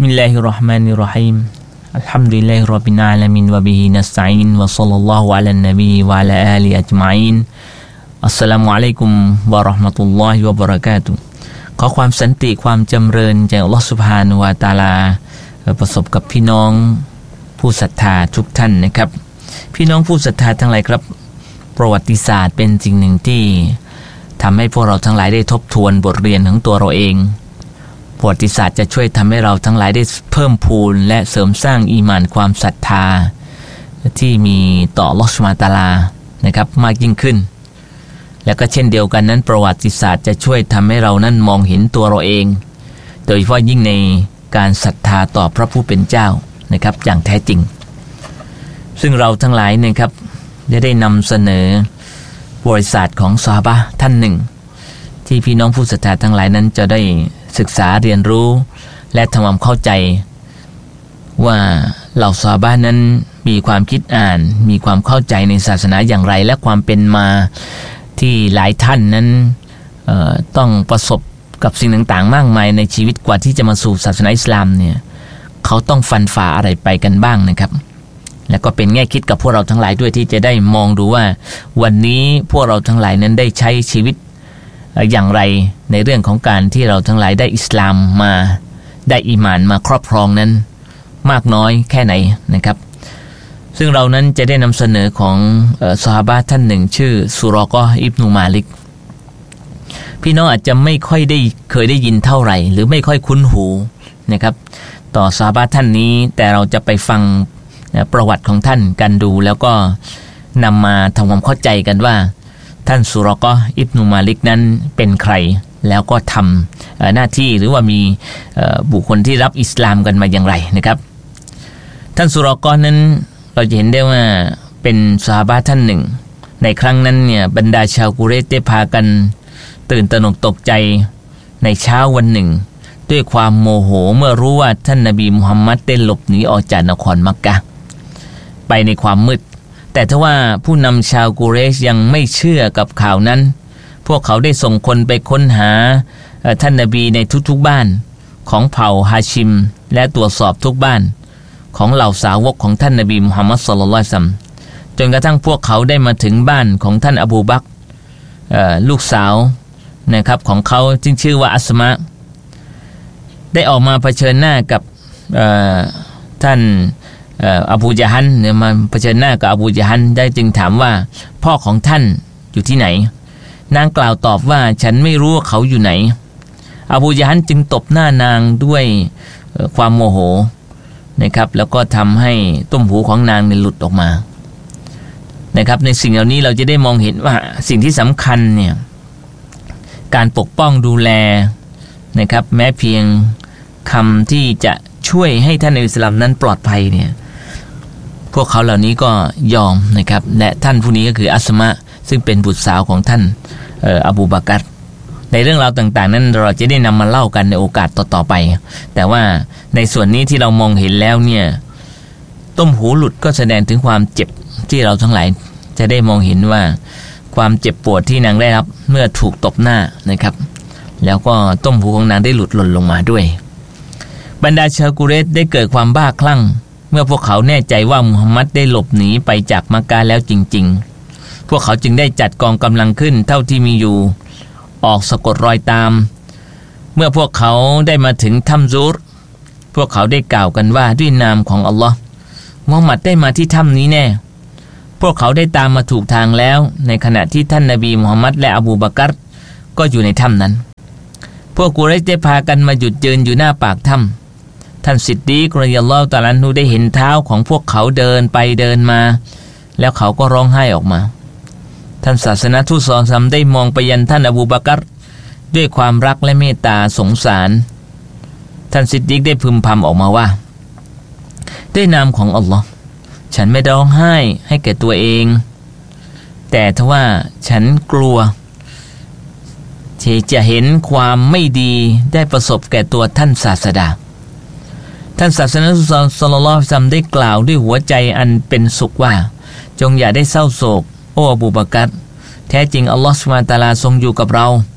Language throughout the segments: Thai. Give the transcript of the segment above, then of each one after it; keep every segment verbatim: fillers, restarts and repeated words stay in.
Bismillahirrahmanirrahim Alhamdulillahirabbil alamin wa bihi nasta'in wa sallallahu ala nabi wa ala alihi ajma'in Assalamualaikum warahmatullahi wabarakatuhขอความสันติความจำเริญจากอัลเลาะห์ซุบฮานะฮูวะตะอาลาประสบกับพี่น้องผู้ศรัทธาทุกท่านนะครับพี่น้องผู้ศรัทธาทั้งหลายครับประวัติศาสตร์เป็นสิ่งหนึ่งที่ทำให้พวกเราทั้งหลายได้ทบทวนบทเรียนของตัวเราเองประวัติศาสตร์จะช่วยทำให้เราทั้งหลายได้เพิ่มพูนและเสริมสร้างอีหม่านความศรัทธาที่มีต่ออัลเลาะห์ซุบฮานะฮูวะตะอาลานะครับมากยิ่งขึ้นแล้วก็เช่นเดียวกันนั้นประวัติศาสตร์จะช่วยทำให้เรานั้นมองเห็นตัวเราเองโดยเฉพาะยิ่งในการศรัทธาต่อพระผู้เป็นเจ้านะครับอย่างแท้จริงซึ่งเราทั้งหลายนะครับจะได้นำเสนอบริษัทของซอฮาบะห์ท่านหนึ่งที่พี่น้องผู้ศรัทธาทั้งหลายนั้นจะได้ศึกษาเรียนรู้และทำความเข้าใจว่าเหล่าซอฮาบะห์นั้นมีความคิดอ่านมีความเข้าใจในศาสนาอย่างไรและความเป็นมาที่หลายท่านนั้นเอ่อต้องประสบกับสิ่งต่างๆมากมายในชีวิตกว่าที่จะมาสู่ศาสนาอิสลามเนี่ยเขาต้องฟันฝ่าอะไรไปกันบ้างนะครับและก็เป็นแง่คิดกับพวกเราทั้งหลายด้วยที่จะได้มองดูว่าวันนี้พวกเราทั้งหลายนั้นได้ใช้ชีวิตอย่างไรในเรื่องของการที่เราทั้งหลายได้อิสลามมาได้อีหม่านมาครอบครองนั้นมากน้อยแค่ไหนนะครับซึ่งเรานั้นจะได้นำเสนอของเอ่อซอฮาบะห์ท่านหนึ่งชื่อซุรอกะฮ์อิบนุมาลิกพี่น้องอาจจะไม่ค่อยได้เคยได้ยินเท่าไหร่หรือไม่ค่อยคุ้นหูนะครับต่อซอฮาบะห์ท่านนี้แต่เราจะไปฟังประวัติของท่านกันดูแล้วก็นำมาทำความเข้าใจกันว่าท่านซุรอกะฮ์อิบนุมาลิกนั้นเป็นใครแล้วก็ทำหน้าที่หรือว่ามีบุคคลที่รับอิสลามกันมาอย่างไรนะครับท่านซุรอกะฮ์นั้นเราจะเห็นได้ว่าเป็นซอฮาบะห์ท่านหนึ่งในครั้งนั้นเนี่ยบรรดาชาวกุเรชได้พากันตื่นตระหนกตกใจในเช้าวันหนึ่งด้วยความโมโหเมื่อรู้ว่าท่านนบีมุฮัมมัดได้หลบหนีออกจากนครมักกะฮ์ไปในความมืดแต่ทว่าผู้นำชาวกุเรชยังไม่เชื่อกับข่าวนั้นพวกเขาได้ส่งคนไปค้นหาท่านนบีในทุกๆบ้านของเผ่าฮาชิมและตรวจสอบทุกบ้านของเหล่าสาวกของท่านนบีมุฮัมมัดศ็อลลัลลอฮุอะลัยฮิวะซัลลัมจนกระทั่งพวกเขาได้มาถึงบ้านของท่านอบูบักรลูกสาวนะครับของเขาที่ชื่อว่าอัสมะได้ออกมาเผชิญหน้ากับท่านอบูญะฮัลเนี่ยมาเผชิญหน้ากับอบูญะฮัลได้จึงถามว่าพ่อของท่านอยู่ที่ไหนนางกล่าวตอบว่าฉันไม่รู้ว่าเขาอยู่ไหนอบูญะฮัลจึงตบหน้านางด้วยความโมโหนะครับแล้วก็ทำให้ต้มหูของนางเนี่ยหลุดออกมานะครับในสิ่งเหล่านี้เราจะได้มองเห็นว่าสิ่งที่สำคัญเนี่ยการปกป้องดูแลนะครับแม้เพียงคำที่จะช่วยให้ท่านอิสลามนั้นปลอดภัยเนี่ยพวกเขาเหล่านี้ก็ยอมนะครับและท่านผู้นี้ก็คืออัสมะซึ่งเป็นบุตรสาวของท่านเอ่ออบูบักรในเรื่องราวต่างๆนั้นเราจะได้นำมาเล่ากันในโอกาสต่อๆไปแต่ว่าในส่วนนี้ที่เรามองเห็นแล้วเนี่ยต้มหูหลุดก็แสดงถึงความเจ็บที่เราทั้งหลายจะได้มองเห็นว่าความเจ็บปวดที่นางได้รับเมื่อถูกตบหน้านะครับแล้วก็ต้มหูของนางได้หลุดหล่นลงมาด้วยบรรดาชาวกุเรชได้เกิดความบ้าคลั่งเมื่อพวกเขาแน่ใจว่ามุฮัมมัดได้หลบหนีไปจากมักกะฮ์แล้วจริงๆพวกเขาจึงได้จัดกองกำลังขึ้นเท่าที่มีอยู่ออกสะกดรอยตามเมื่อพวกเขาได้มาถึงถ้ำซูรพวกเขาได้กล่าวกันว่าด้วยนามของอัลลอฮ์มุฮัมมัดได้มาที่ถ้ำนี้แน่พวกเขาได้ตามมาถูกทางแล้วในขณะที่ท่านนบีมุฮัมมัดและอบูบักรก็อยู่ในถ้ำนั้นพวกกุเรชได้พากันมาหยุดยืนอยู่หน้าปากถ้ำท่านซิดดีกรอฎิยัลลอฮุตะอาลาอันฮุได้เห็นเท้าของพวกเขาเดินไปเดินมาแล้วเขาก็ร้องไห้ออกมาท่านศาสนทูตศ็อลลัลลอฮุอะลัยฮิวะซัลลัมได้มองไปยังท่านอบูบักรด้วยความรักและเมตตาสงสารท่านซิดดีกได้พึมพำออกมาว่าด้วยนามของอัลลอฮ์ฉันไม่ร้องไห้ให้แก่ตัวเองแต่ทว่าฉันกลัวที่จะเห็นความไม่ดีได้ประสบแก่ตัวท่านศาสดาท่านศาสนทูตศ็อลลัลลอฮุอะลัยฮิวะซัลลัมได้กล่าวด้วยหัวใจอันเป็นสุขว่าจงอย่าได้เศร้าโศกโอ้อบูบักรแท้จริงอัลลอฮฺซุบฮานะฮูวะตะอาลาทรงอยู่กับเรา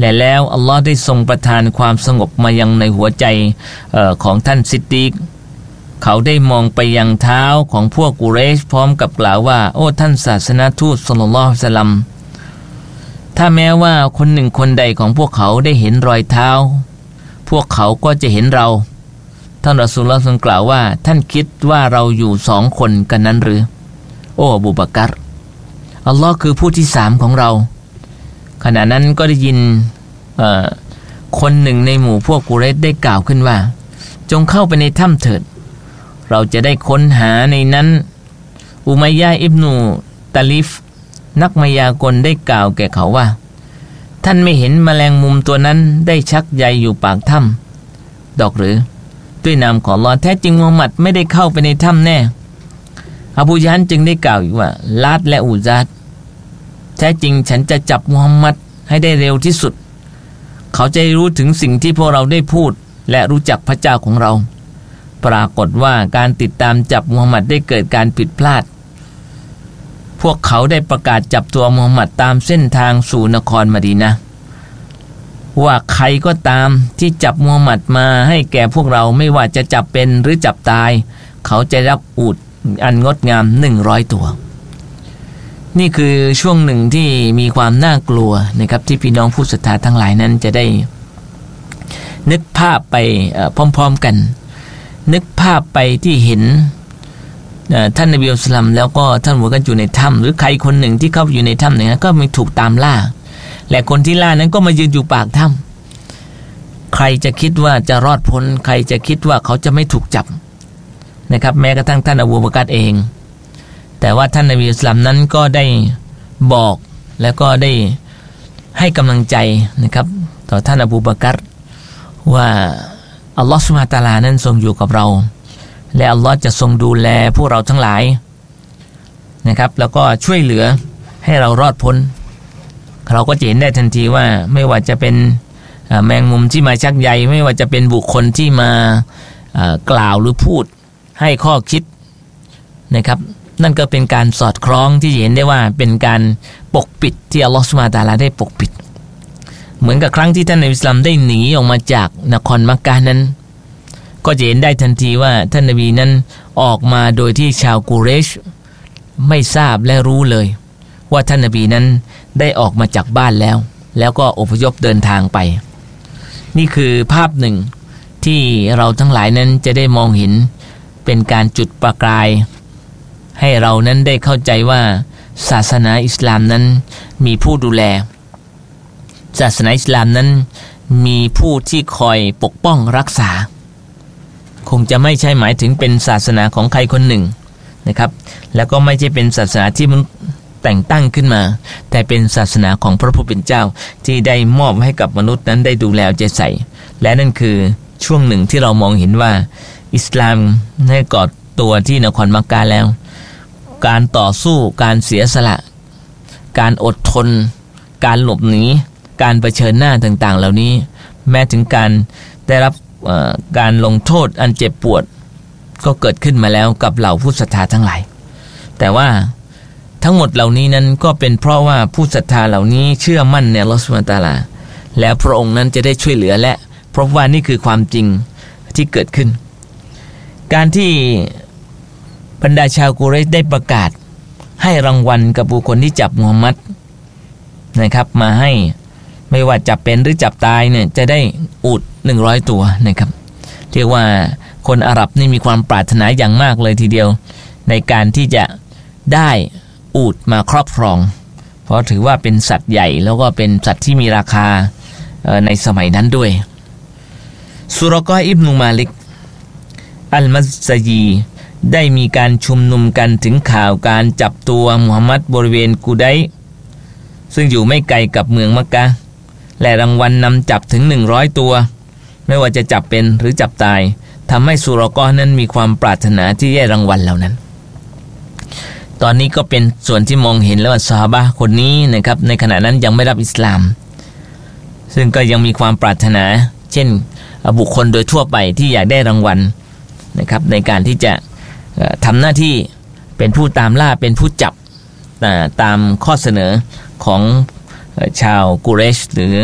และแล้วอัลลอฮ์ได้ทรงประทานความสงบมายังในหัวใจเอ่อของท่านซิดดีกเขาได้มองไปยังเท้าของพวกกุเรชพร้อมกับกล่าวว่าโอ้ท่านศาสนทูตศ็อลลัลลอฮุอะลัยฮิวะซัลลัมถ้าแม้ว่าคนหนึ่งคนใดของพวกเขาได้เห็นรอยเท้าพวกเขาก็จะเห็นเราท่านรอซูลุลลอฮ์ทรงกล่าวว่าท่านคิดว่าเราอยู่สองคนกันนั้นหรือโอ้อบูบักรอัลลอฮ์คือผู้ที่สามของเราขณะนั้นก็ได้ยินคนหนึ่งในหมู่พวกกุเรชได้กล่าวขึ้นว่าจงเข้าไปในถ้ำเถิดเราจะได้ค้นหาในนั้นอุมัยยะห์อิบนุตะลิฟนักมายากลได้กล่าวแก่เขาว่าท่านไม่เห็นแมลงมุมตัวนั้นได้ชักใยอยู่ปากถ้ำดอกหรือด้วยนามของอัลเลาะห์แท้จริงมุฮัมมัดไม่ได้เข้าไปในถ้ำแน่อบูญะห์จึงได้กล่าวอีกว่าลาตและอูซาตแท้จริงฉันจะจับมุฮัมมัดให้ได้เร็วที่สุดเขาจะรู้ถึงสิ่งที่พวกเราได้พูดและรู้จักพระเจ้าของเราปรากฏว่าการติดตามจับมุฮัมมัดได้เกิดการผิดพลาดพวกเขาได้ประกาศจับตัวมุฮัมมัดตามเส้นทางสู่นครมะดีนะห์ว่าใครก็ตามที่จับมุฮัมมัดมาให้แก่พวกเราไม่ว่าจะจับเป็นหรือจับตายเขาจะรับอูฐอันงดงามหนึ่งร้อยตัวนี่คือช่วงหนึ่งที่มีความน่ากลัวนะครับที่พี่น้องผู้ศรัทธาทั้งหลายนั้นจะได้นึกภาพไปพร้อมๆกันนึกภาพไปที่เห็นท่านนบีอัลสลัมแล้วก็ท่านหัวกันอยู่ในถ้ำหรือใครคนหนึ่งที่เข้าอยู่ในถ้ำเนี่ยก็มีถูกตามล่าและคนที่ล่านั้นก็มายืนอยู่ปากถ้ำใครจะคิดว่าจะรอดพ้นใครจะคิดว่าเขาจะไม่ถูกจับนะครับแม้กระทั่งท่านอบูบักรเองแต่ว่าท่านนบีอัลสลัมนั้นก็ได้บอกแล้วก็ได้ให้กำลังใจนะครับต่อท่านอบูบักรว่าอัลลอฮฺซุบฮานะฮูวะตะอาลานั้นทรงอยู่กับเราและอัลลอฮฺจะทรงดูแลพวกเราทั้งหลายนะครับแล้วก็ช่วยเหลือให้เรารอดพ้นเราก็จะเห็นได้ทันทีว่าไม่ว่าจะเป็นแมงมุมที่มาชักใยไม่ว่าจะเป็นบุคคลที่มากล่าวหรือพูดให้ข้อคิดนะครับนั่นก็เป็นการสอดคล้องที่เห็นได้ว่าเป็นการปกปิดที่อัลลอฮฺซุบฮานะฮูวะตะอาลาได้ปกปิดเหมือนกับครั้งที่ท่านนบีอิสลามได้หนีออกมาจากนครมักกะห์นั้นก็จะเห็นได้ทันทีว่าท่านนบีนั้นออกมาโดยที่ชาวกุเรชไม่ทราบและรู้เลยว่าท่านนบีนั้นได้ออกมาจากบ้านแล้วแล้วก็อพยพเดินทางไปนี่คือภาพหนึ่งที่เราทั้งหลายนั้นจะได้มองเห็นเป็นการจุดประกายให้เรานั้นได้เข้าใจว่าศาสนาอิสลามนั้นมีผู้ดูแลศาสนาอิสลามนั้นมีผู้ที่คอยปกป้องรักษาคงจะไม่ใช่หมายถึงเป็นศาสนาของใครคนหนึ่งนะครับแล้วก็ไม่ใช่เป็นศาสนาที่มันแต่งตั้งขึ้นมาแต่เป็นศาสนาของพระผู้เป็นเจ้าที่ได้มอบให้กับมนุษย์นั้นได้ดูแลใจใส่และนั่นคือช่วงหนึ่งที่เรามองเห็นว่าอิสลามได้ก่อตัวที่นครมักกะห์แล้วการต่อสู้การเสียสละการอดทนการหลบหนีการเผชิญหน้าต่างๆเหล่านี้แม้ถึงการได้รับการลงโทษอันเจ็บปวดก็เกิดขึ้นมาแล้วกับเหล่าผู้ศรัทธาทั้งหลายแต่ว่าทั้งหมดเหล่านี้นั้นก็เป็นเพราะว่าผู้ศรัทธาเหล่านี้เชื่อมั่นในอัลเลาะห์ซุบฮานะฮูวะตะอาลาแล้วพระองค์นั้นจะได้ช่วยเหลือและเพราะว่านี่คือความจริงที่เกิดขึ้นการที่บรรดาชาวกุเรชได้ประกาศให้รางวัลกับบุคคลที่จับมูฮัมหมัดนะครับมาให้ไม่ว่าจับเป็นหรือจับตายเนี่ยจะได้อูฐหนึ่งร้อยตัวนะครับเรียกว่าคนอาหรับนี่มีความปรารถนาอย่างมากเลยทีเดียวในการที่จะได้อูฐมาครอบครองเพราะถือว่าเป็นสัตว์ใหญ่แล้วก็เป็นสัตว์ที่มีราคาในสมัยนั้นด้วยซุรอกออิบนุมาลิกอัลมัซซะยีได้มีการชุมนุมกันถึงข่าวการจับตัวมุฮัมมัดบริเวณกุไดซึ่งอยู่ไม่ไกลกับเมืองมักกะห์และรางวัลนำจับถึงหนึ่งร้อยตัวไม่ว่าจะจับเป็นหรือจับตายทำให้ซุรอกอนั้นมีความปรารถนาที่ได้รางวัลเหล่านั้นตอนนี้ก็เป็นส่วนที่มองเห็นแล้วว่าซอฮาบะห์คนนี้นะครับในขณะนั้นยังไม่รับอิสลามซึ่งก็ยังมีความปรารถนาเช่นบุคคลโดยทั่วไปที่อยากได้รางวัลนะครับในการที่จะทำหน้าที่เป็นผู้ตามล่าเป็นผู้จับตามข้อเสนอของชาวกุเรชหรือ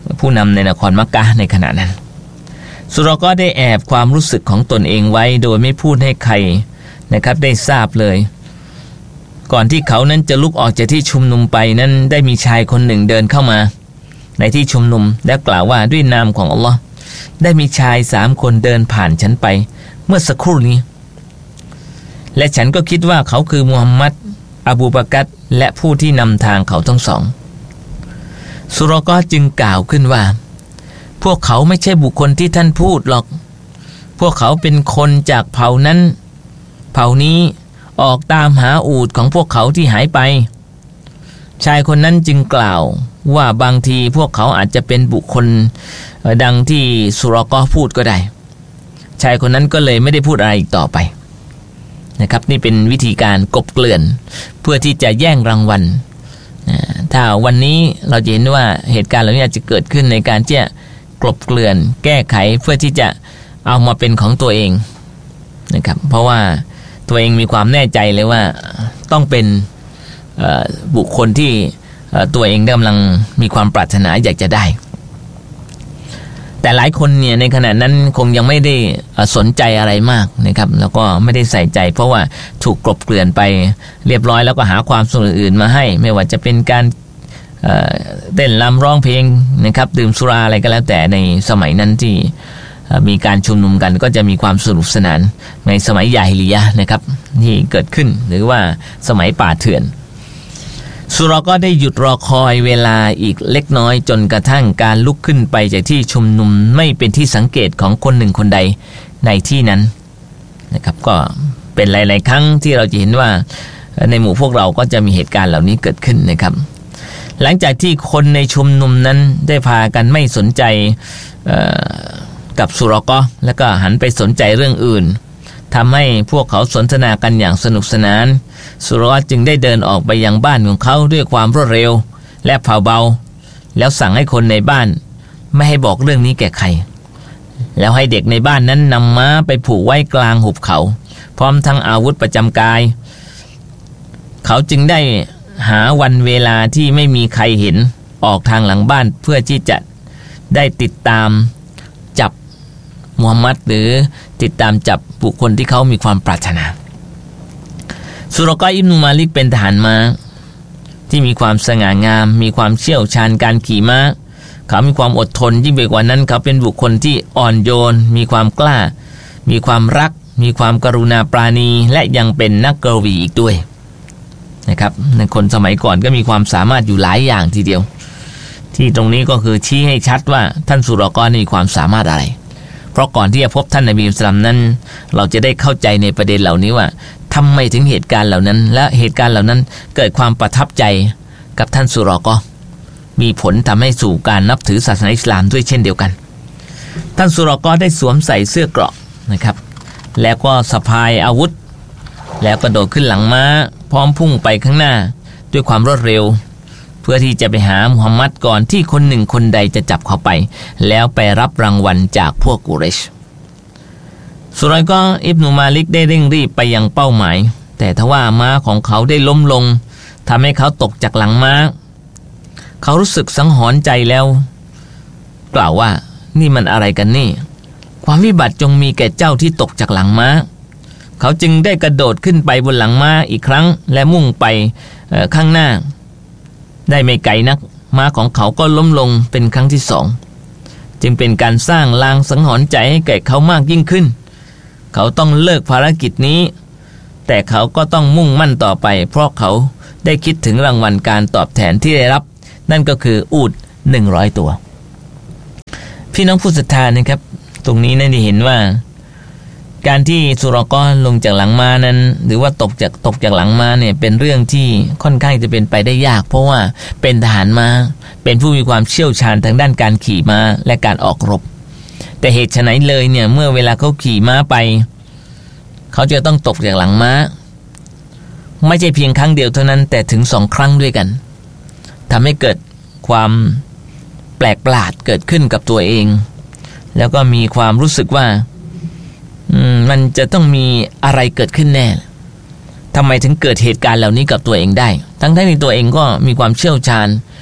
ผู้นำในนครมักกะฮ์ในขณะนั้นสุรอกอได้แอบความรู้สึกของตนเองไว้โดยไม่พูดให้ใครนะครับได้ทราบเลยก่อนที่เขานั้นจะลุกออกจากที่ชุมนุมไปนั้นได้มีชายคนหนึ่งเดินเข้ามาในที่ชุมนุมและกล่าวว่าด้วยนามของอัลลอฮ์ได้มีชายสามคนเดินผ่านฉันไปเมื่อสักครู่นี้และฉันก็คิดว่าเขาคือมุฮัมมัดอบูบักรและผู้ที่นำทางเขาทั้งสองสุรอกอจึงกล่าวขึ้นว่าพวกเขาไม่ใช่บุคคลที่ท่านพูดหรอกพวกเขาเป็นคนจากเผ่านั้นเผ่านี้ออกตามหาอูฐของพวกเขาที่หายไปชายคนนั้นจึงกล่าวว่าบางทีพวกเขาอาจจะเป็นบุคคลดังที่สุรอกอพูดก็ได้ชายคนนั้นก็เลยไม่ได้พูดอะไรอีกต่อไปนะครับนี่เป็นวิธีการกบเกลื่อนเพื่อที่จะแย่งรางวัลถ้าวันนี้เราจะเห็นว่าเหตุการณ์เหล่านี้อาจจะเกิดขึ้นในการที่จะกลบเกลื่อนแก้ไขเพื่อที่จะเอามาเป็นของตัวเองนะครับเพราะว่าตัวเองมีความแน่ใจเลยว่าต้องเป็นบุคคลที่ตัวเองกำลังมีความปรารถนาอยากจะได้แต่หลายคนเนี่ยในขณะนั้นคงยังไม่ได้สนใจอะไรมากนะครับแล้วก็ไม่ได้ใส่ใจเพราะว่าถูกกลบเกลื่อนไปเรียบร้อยแล้วก็หาความสุขอื่นมาให้ไม่ว่าจะเป็นการเต้นรำร้องเพลงนะครับดื่มสุราอะไรก็แล้วแต่ในสมัยนั้นที่มีการชุมนุมกันก็จะมีความสนุกสนานในสมัยยาฮิลิยะห์นะครับที่เกิดขึ้นหรือว่าสมัยป่าเถื่อนสุรก็ได้หยุดรอคอยเวลาอีกเล็กน้อยจนกระทั่งการลุกขึ้นไปจากที่ชุมนุมไม่เป็นที่สังเกตของคนหนึ่งคนใดในที่นั้นนะครับก็เป็นหลายๆครั้งที่เราจะเห็นว่าในหมู่พวกเราก็จะมีเหตุการณ์เหล่านี้เกิดขึ้นนะครับหลังจากที่คนในชุมนุมนั้นได้พากันไม่สนใจกับสุรก็แล้วก็หันไปสนใจเรื่องอื่นทำให้พวกเขาสนทนากันอย่างสนุกสนานสุรก็จึงได้เดินออกไปยังบ้านของเขาด้วยความรวดเร็วและเผาเบาแล้วสั่งให้คนในบ้านไม่ให้บอกเรื่องนี้แก่ใครแล้วให้เด็กในบ้านนั้นนำม้าไปผูกไว้กลางหุบเขาพร้อมทั้งอาวุธประจำกายเขาจึงได้หาวันเวลาที่ไม่มีใครเห็นออกทางหลังบ้านเพื่อที่จะได้ติดตามจับมูฮัมหมัดหรือติดตามจับบุคคลที่เขามีความปรารถนาสุรกออิบนุมาลิกเป็นทหารม้าที่มีความสง่างามมีความเชี่ยวชาญการขี่ม้าเขามีความอดทนยิ่งไปกว่านั้นเขาเป็นบุคคลที่อ่อนโยนมีความกล้ามีความรักมีความกรุณาปราณีและยังเป็นนักกวีอีกด้วยนะครับในคนสมัยก่อนก็มีความสามารถอยู่หลายอย่างทีเดียวที่ตรงนี้ก็คือชี้ให้ชัดว่าท่านสุรกอมีความสามารถอะไรเพราะก่อนที่จะพบท่านนบีมุฮัมมัดนั้นเราจะได้เข้าใจในประเด็นเหล่านี้ว่าทำไมถึงเหตุการณ์เหล่านั้นและเหตุการณ์เหล่านั้นเกิดความประทับใจกับท่านสุรกอมีผลทำให้สู่การนับถือศาสนาอิสลามด้วยเช่นเดียวกันท่านสุรกอได้สวมใส่เสื้อเกราะนะครับแล้วก็สะพายอาวุธแล้วก็โดดขึ้นหลังม้าพร้อมพุ่งไปข้างหน้าด้วยความรวดเร็วเพื่อที่จะไปหามุฮัมมัดก่อนที่คนหนึ่งคนใดจะจับเขาไปแล้วไปรับรางวัลจากพวกกุเรชสุรก็อิบนุมาลิกได้เร่งรีบไปยังเป้าหมายแต่ทว่าม้าของเขาได้ล้มลงทำให้เขาตกจากหลังม้าเขารู้สึกสังหรณ์ใจแล้วกล่าวว่านี่มันอะไรกันนี่ความวิบัติจงมีแก่เจ้าที่ตกจากหลังม้าเขาจึงได้กระโดดขึ้นไปบนหลังม้าอีกครั้งและมุ่งไปข้างหน้าได้ไม่ไกลนักม้าของเขาก็ล้มลงเป็นครั้งที่สองจึงเป็นการสร้างลางสังหรณ์ใจให้แก่เขามากยิ่งขึ้นเขาต้องเลิกภารกิจนี้แต่เขาก็ต้องมุ่งมั่นต่อไปเพราะเขาได้คิดถึงรางวัลการตอบแทนที่ได้รับนั่นก็คืออูฐหนึ่งร้อยตัวพี่น้องผู้ศรัทธานะครับตรงนี้นั่นได้เห็นว่าการที่สุรกอลงจากหลังม้านั้นหรือว่าตกจากตกจากหลังม้าเนี่ยเป็นเรื่องที่ค่อนข้างจะเป็นไปได้ยากเพราะว่าเป็นทหารม้าเป็นผู้มีความเชี่ยวชาญทางด้านการขี่ม้าและการออกรบแต่เหตุไฉนเลยเนี่ยเมื่อเวลาเขาขี่ม้าไปเขาจะต้องตกจากหลังม้าไม่ใช่เพียงครั้งเดียวเท่านั้นแต่ถึงสองครั้งด้วยกันทำให้เกิดความแปลกประหลาดเกิดขึ้นกับตัวเองแล้วก็มีความรู้สึกว่ามันจะต้องมีอะไรเกิดขึ้นแน่ทำไมถึงเกิดเหตุการณ์เหล่านี้กับตัวเองได้ทั้งที่ตัวเองก็มีความเชี่ยวชาญ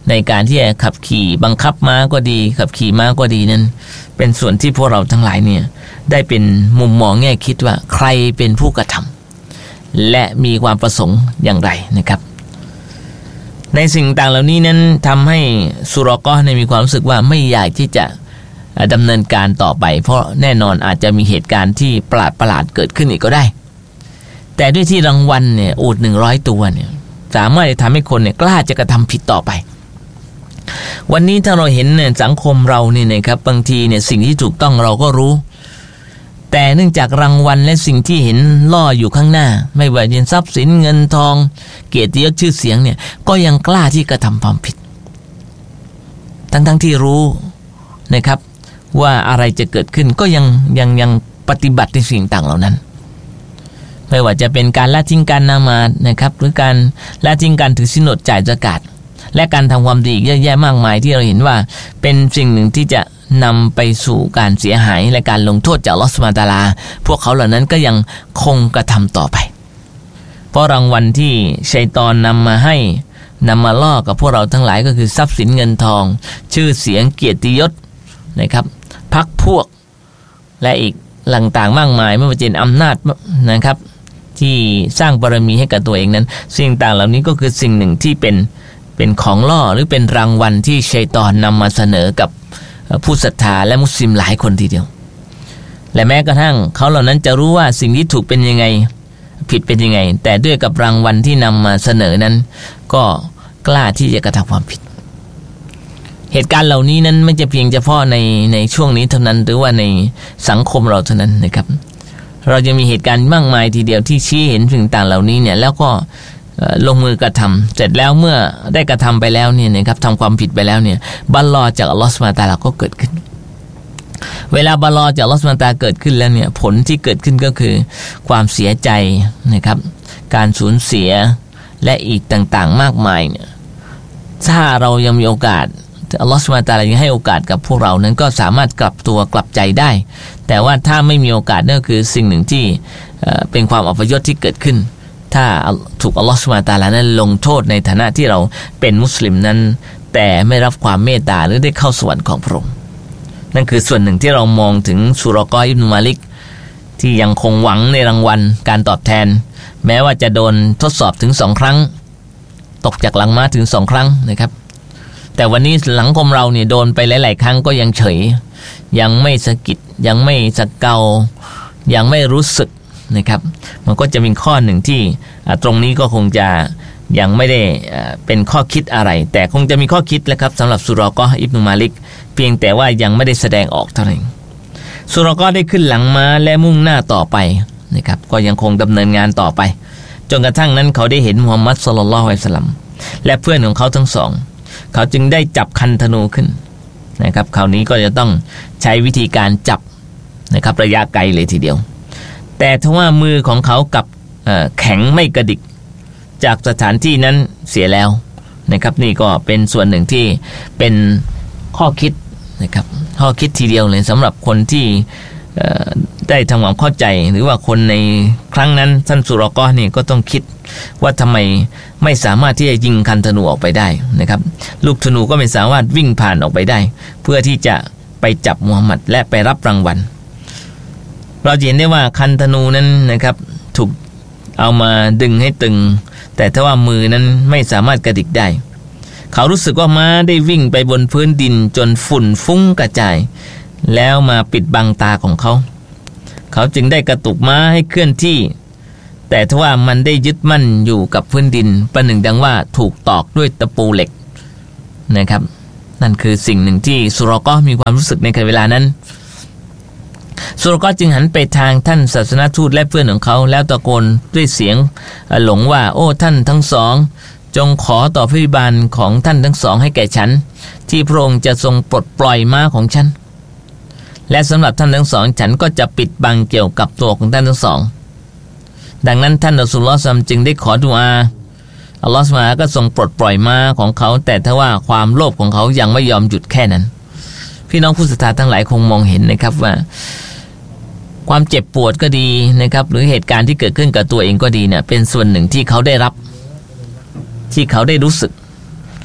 ในการที่จะขับขี่บังคับม้าก็ดีขับขี่ม้าก็ดีนั้นเป็นส่วนที่พวกเราทั้งหลายเนี่ยได้เป็นมุมมองแง่คิดว่าใครเป็นผู้กระทำและมีความประสงค์อย่างไรนะครับในสิ่งต่างเหล่านี้นั้นทำให้สุรอกอเนี่ยมีความรู้สึกว่าไม่อยากที่จะดำเนินการต่อไปเพราะแน่นอนอาจจะมีเหตุการณ์ที่ประหลาดประหลาดเกิดขึ้นอีกก็ได้แต่ด้วยที่รางวัลเนี่ยอูฐหนึ่งร้อยตัวเนี่ยสามารถจะทำให้คนเนี่ยกล้าจะกระทำผิดต่อไปวันนี้ถ้าเราเห็นเนี่ยสังคมเราเนี่ยนะครับบางทีเนี่ยสิ่งที่ถูกต้องเราก็รู้แต่เนื่องจากรางวัลและสิ่งที่เห็นล่ออยู่ข้างหน้าไม่ว่าจะทรัพย์สินเงินทองเกียรติยศชื่อเสียงเนี่ยก็ยังกล้าที่กระทำความผิดทั้งทั้งที่รู้นะครับว่าอะไรจะเกิดขึ้นก็ยังยังยังปฏิบัติในสิ่งต่างเหล่านั้นไม่ว่าจะเป็นการละทิ้งการละหมาดนะครับหรือการละทิ้งการถือศีลอดจ่ายซะกาตและการทำความดีเยอะแยะมากมายที่เราเห็นว่าเป็นสิ่งหนึ่งที่จะนำไปสู่การเสียหายและการลงโทษจากอัลเลาะห์ซุบฮานะฮูวะตะอาลาพวกเขาเหล่านั้นก็ยังคงกระทำต่อไปเพราะรางวัลที่ชัยฏอนนำมาให้นำมาล่อกับพวกเราทั้งหลายก็คือทรัพย์สินเงินทองชื่อเสียงเกียรติยศนะครับพรรคพวกและอีกต่างๆมากมายไม่ว่าจะเป็นอำนาจนะครับที่สร้างบารมีให้กับตัวเองนั้นสิ่งต่างเหล่านี้ก็คือสิ่งหนึ่งที่เป็นเป็นของล่อหรือเป็นรางวัลที่ชัยฏอนนำมาเสนอกับผู้ศรัทธาและมุสลิมหลายคนทีเดียวและแม้กระทั่งเขาเหล่านั้นจะรู้ว่าสิ่งที่ถูกเป็นยังไงผิดเป็นยังไงแต่ด้วยกับรางวัลที่นำมาเสนอนั้นก็กล้าที่จะกระทำความผิดเหตุการณ์เหล่านี้นั้นไม่จะเพียงเฉพาะในในช่วงนี้เท่านั้นหรือว่าในสังคมเราเท่านั้นนะครับเราจะมีเหตุการณ์มากมายทีเดียวที่ชี้เห็นสิ่งต่างเหล่านี้เนี่ยแล้วก็ลงมือกระทำเสร็จแล้วเมื่อได้กระทำไปแล้วเนี่ยนะครับทำความผิดไปแล้วเนี่ยบัลลอจากอัลเลาะห์ซุบฮานะฮูวะตะอาลาก็เกิดขึ้นเวลาบัลลอจากอัลเลาะห์ซุบฮานะฮูวะตะอาลาเกิดขึ้นแล้วเนี่ยผลที่เกิดขึ้นก็คือความเสียใจนะครับการสูญเสียและอีกต่างๆมากมายเนี่ยถ้าเรายังมีโอกาสอัลเลาะห์ซุบฮานะฮูวะตะอาลายังให้โอกาสกับพวกเรานั้นก็สามารถกลับตัวกลับใจได้แต่ว่าถ้าไม่มีโอกาสนั่นก็คือสิ่งหนึ่งที่เป็นความอัปยศที่เกิดขึ้นถ้าถูกอัลเลาะห์ซุบฮานะฮูวะตะอาลานั้นลงโทษในฐานะที่เราเป็นมุสลิมนั้นแต่ไม่รับความเมตตาหรือได้เข้าสวรรค์ของพระองค์นั่นคือส่วนหนึ่งที่เรามองถึงสุรอกออิบนุมาลิกที่ยังคงหวังในรางวัลการตอบแทนแม้ว่าจะโดนทดสอบถึงสองครั้งตกจากหลังม้าถึงสองครั้งนะครับแต่วันนี้หลังคมเราเนี่ยโดนไปหลายๆครั้งก็ยังเฉยยังไม่สะกิดยังไม่สะเกายังไม่รู้สึกนะครับมันก็จะเป็นข้อหนึ่งที่ตรงนี้ก็คงจะยังไม่ได้เป็นข้อคิดอะไรแต่คงจะมีข้อคิดแล้วครับสำหรับสุรอกออิบนุมาลิกเพียงแต่ว่ายังไม่ได้แสดงออกเท่านั้นสุรอกอได้ขึ้นหลังม้าและมุ่งหน้าต่อไปนะครับก็ยังคงดำเนินงานต่อไปจนกระทั่งนั้นเขาได้เห็นมุฮัมมัดศ็อลลัลลอฮุอะลัยฮิวะซัลลัมและเพื่อนของเขาทั้งสองเขาจึงได้จับคันธนูขึ้นนะครับคราวนี้ก็จะต้องใช้วิธีการจับนะครับระยะไกลเลยทีเดียวแต่ทว่ามือของเขากับแข็งไม่กระดิกจากสถานที่นั้นเสียแล้วนะครับนี่ก็เป็นส่วนหนึ่งที่เป็นข้อคิดนะครับข้อคิดทีเดียวเลยสำหรับคนที่ได้ทำความเข้าใจหรือว่าคนในครั้งนั้นท่านสุรอกอนี่ก็ต้องคิดว่าทำไมไม่สามารถที่จะยิงคันธนูออกไปได้นะครับลูกธนูก็ไม่สามารถวิ่งผ่านออกไปได้เพื่อที่จะไปจับมูฮัมหมัดและไปรับรางวัลเราเห็นได้ว่าคันธนูนั้นนะครับถูกเอามาดึงให้ตึงแต่ถ้าว่ามือนั้นไม่สามารถกระดิกได้เขารู้สึกว่าม้าได้วิ่งไปบนพื้นดินจนฝุ่นฟุ้งกระจายแล้วมาปิดบังตาของเขาเขาจึงได้กระตุกม้าให้เคลื่อนที่แต่ถ้าว่ามันได้ยึดมั่นอยู่กับพื้นดินประหนึ่งดังว่าถูกตอกด้วยตะปูเหล็กนะครับนั่นคือสิ่งหนึ่งที่สุรอกอมีความรู้สึกในเวลานั้นสุรอกอจึงหันไปทางท่านศาสนทูตและเพื่อนของเขาแล้วตะโกนด้วยเสียงหลงว่าโอ้ท่านทั้งสองจงขอต่อพระบิดาของท่านทั้งสองให้แก่ฉันที่พระองค์จะทรงปลดปล่อยม้าของฉันและสำหรับท่านทั้งสองฉันก็จะปิดบังเกี่ยวกับตัวของท่านทั้งสองดังนั้นท่านรอซูลุลลอฮ์จึงได้ขอดุอาอัลลอฮฺซุบฮานะฮูวะตะอาลาก็ทรงปลดปล่อยม้าของเขาแต่ถ้าว่าความโลภของเขายังไม่ยอมหยุดแค่นั้นพี่น้องผู้ศรัทธาทั้งหลายคงมองเห็นนะครับว่าความเจ็บปวดก็ดีนะครับหรือเหตุการณ์ที่เกิดขึ้นกับตัวเองก็ดีเนี่ยเป็นส่วนหนึ่งที่เขาได้รับที่เขาได้รู้สึก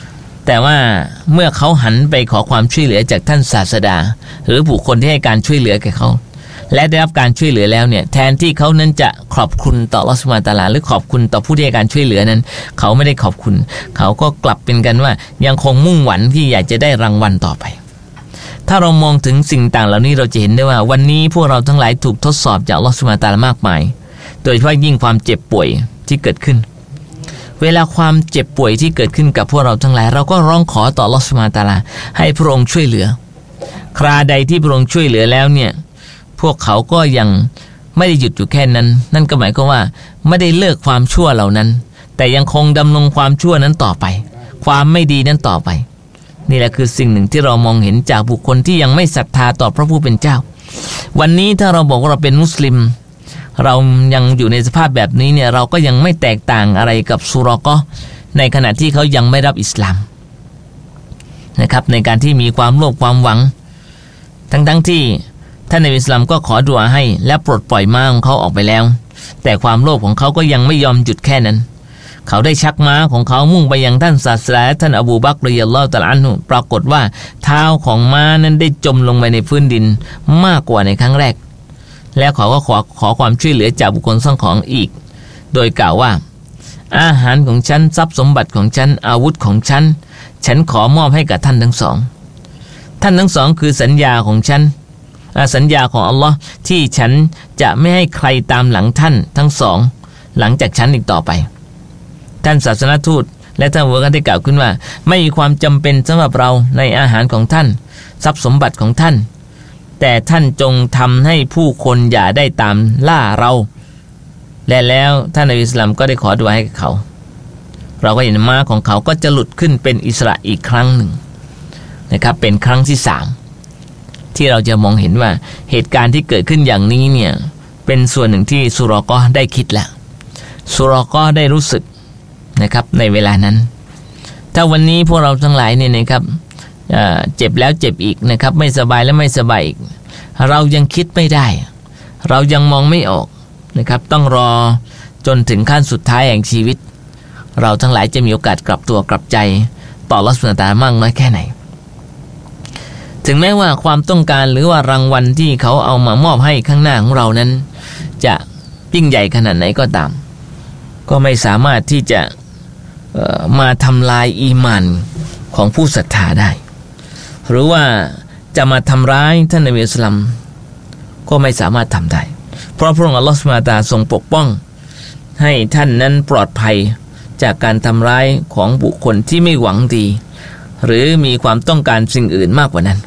แต่ว่าเมื่อเขาหันไปขอความช่วยเหลือจากท่านศาสดาหรือบุคคลที่ให้การช่วยเหลือแก่เขาและได้รับการช่วยเหลือแล้วเนี่ยแทนที่เขานั้นจะขอบคุณต่ออัลเลาะห์ซุบฮานะฮูวะตะอาลาหรือขอบคุณต่อผู้ที่ให้การช่วยเหลือนั้นเขาไม่ได้ขอบคุณเขาก็กลับเป็นกันว่ายังคงมุ่งหวังที่อยากจะได้รางวัลต่อไปถ้าเรามองถึงสิ่งต่างเหล่านี้เราจะเห็นได้ว่าวันนี้พวกเราทั้งหลายถูกทดสอบจากอัลเลาะห์ซุบฮานะฮูวะตะอาลามากมายโดยเฉพาะยิ่งความเจ็บป่วยที่เกิดขึ้นเวลาความเจ็บป่วยที่เกิดขึ้นกับพวกเราทั้งหลายเราก็ร้องขอต่ออัลเลาะห์ซุบฮานะฮูวะตะอาลาให้พระองค์ช่วยเหลือคราใดที่พระองค์ช่วยเหลือแล้วเนี่ยพวกเขาก็ยังไม่ได้หยุดอยู่แค่นั้นนั่นก็หมายความว่าไม่ได้เลิกความชั่วเหล่านั้นแต่ยังคงดำรงความชั่วนั้นต่อไปความไม่ดีนั้นต่อไปนี่แหละคือสิ่งหนึ่งที่เรามองเห็นจากบุคคลที่ยังไม่ศรัทธาต่อพระผู้เป็นเจ้าวันนี้ถ้าเราบอกว่าเราเป็นมุสลิมเรายังอยู่ในสภาพแบบนี้เนี่ยเราก็ยังไม่แตกต่างอะไรกับซุรอกะห์ในขณะที่เขายังไม่รับอิสลามนะครับในการที่มีความโลภความหวังทั้งๆที่ท่านนบีอิสลามก็ขอดุอาให้และปลดปล่อยม้าของเขาออกไปแล้วแต่ความโลภของเขาก็ยังไม่ยอมหยุดแค่นั้นเขาได้ชักม้าของเขามุ่งไปยังท่านศาสดาท่านอบูบักร รอฎิยัลลอฮุตะอาลาอันฮุปรากฏว่าเท้าของม้านั้นได้จมลงไปในพื้นดินมากกว่าในครั้งแรกแล้วเขาก็ขอขอความช่วยเหลือจากบุคคลทั้งสองอีกโดยกล่าวว่าอาหารของฉันทรัพย์สมบัติของฉันอาวุธของฉันฉันขอมอบให้กับท่านทั้งสองท่านทั้งสองคือสัญญาของฉันสัญญาของอัลลอฮ์ที่ฉันจะไม่ให้ใครตามหลังท่านทั้งสองหลังจากฉันอีกต่อไปท่านศาสนทูตและท่านหัวกันได้กล่าวขึ้นว่าไม่มีความจำเป็นสำหรับเราในอาหารของท่านทรัพย์สมบัติของท่านแต่ท่านจงทำให้ผู้คนอย่าได้ตามล่าเราและแล้วท่านนบีอิสลามก็ได้ขอดุอาให้กับเขาเราก็เห็นม้าของเขาก็จะหลุดขึ้นเป็นอิสระอีกครั้งหนึ่งนะครับเป็นครั้งที่สามที่เราจะมองเห็นว่าเหตุการณ์ที่เกิดขึ้นอย่างนี้เนี่ยเป็นส่วนหนึ่งที่ซุรอกะห์ได้คิดแล้วซุรอกะห์ได้รู้สึกนะครับในเวลานั้นถ้าวันนี้พวกเราทั้งหลายเนี่ยนะครับเอ่อเจ็บแล้วเจ็บอีกนะครับไม่สบายแล้วไม่สบายอีกเรายังคิดไม่ได้เรายังมองไม่ออกนะครับต้องรอจนถึงขั้นสุดท้ายแห่งชีวิตเราทั้งหลายจะมีโอกาสกลับตัวกลับใจต่ออัลเลาะห์ซุบฮานะฮูวะตะอาลามากน้อยแค่ไหนถึงแม้ว่าความต้องการหรือว่ารางวัลที่เขาเอามามอบให้ข้างหน้าของเรานั้นจะยิ่งใหญ่ขนาดไหนก็ตามก็ไม่สามารถที่จะเอ่อมาทำลายอีหม่านของผู้ศรัทธาได้หรือว่าจะมาทำร้ายท่านนบีอิสลามก็ไม่สามารถทำได้เพราะพระองค์อัลเลาะห์ซุบฮานะฮูวะตะอาลาทรงปกป้องให้ท่านนั้นปลอดภัยจากการทำร้ายของบุคคลที่ไม่หวังดีหรือมีความต้องการสิ่งอื่นมากกว่านั้น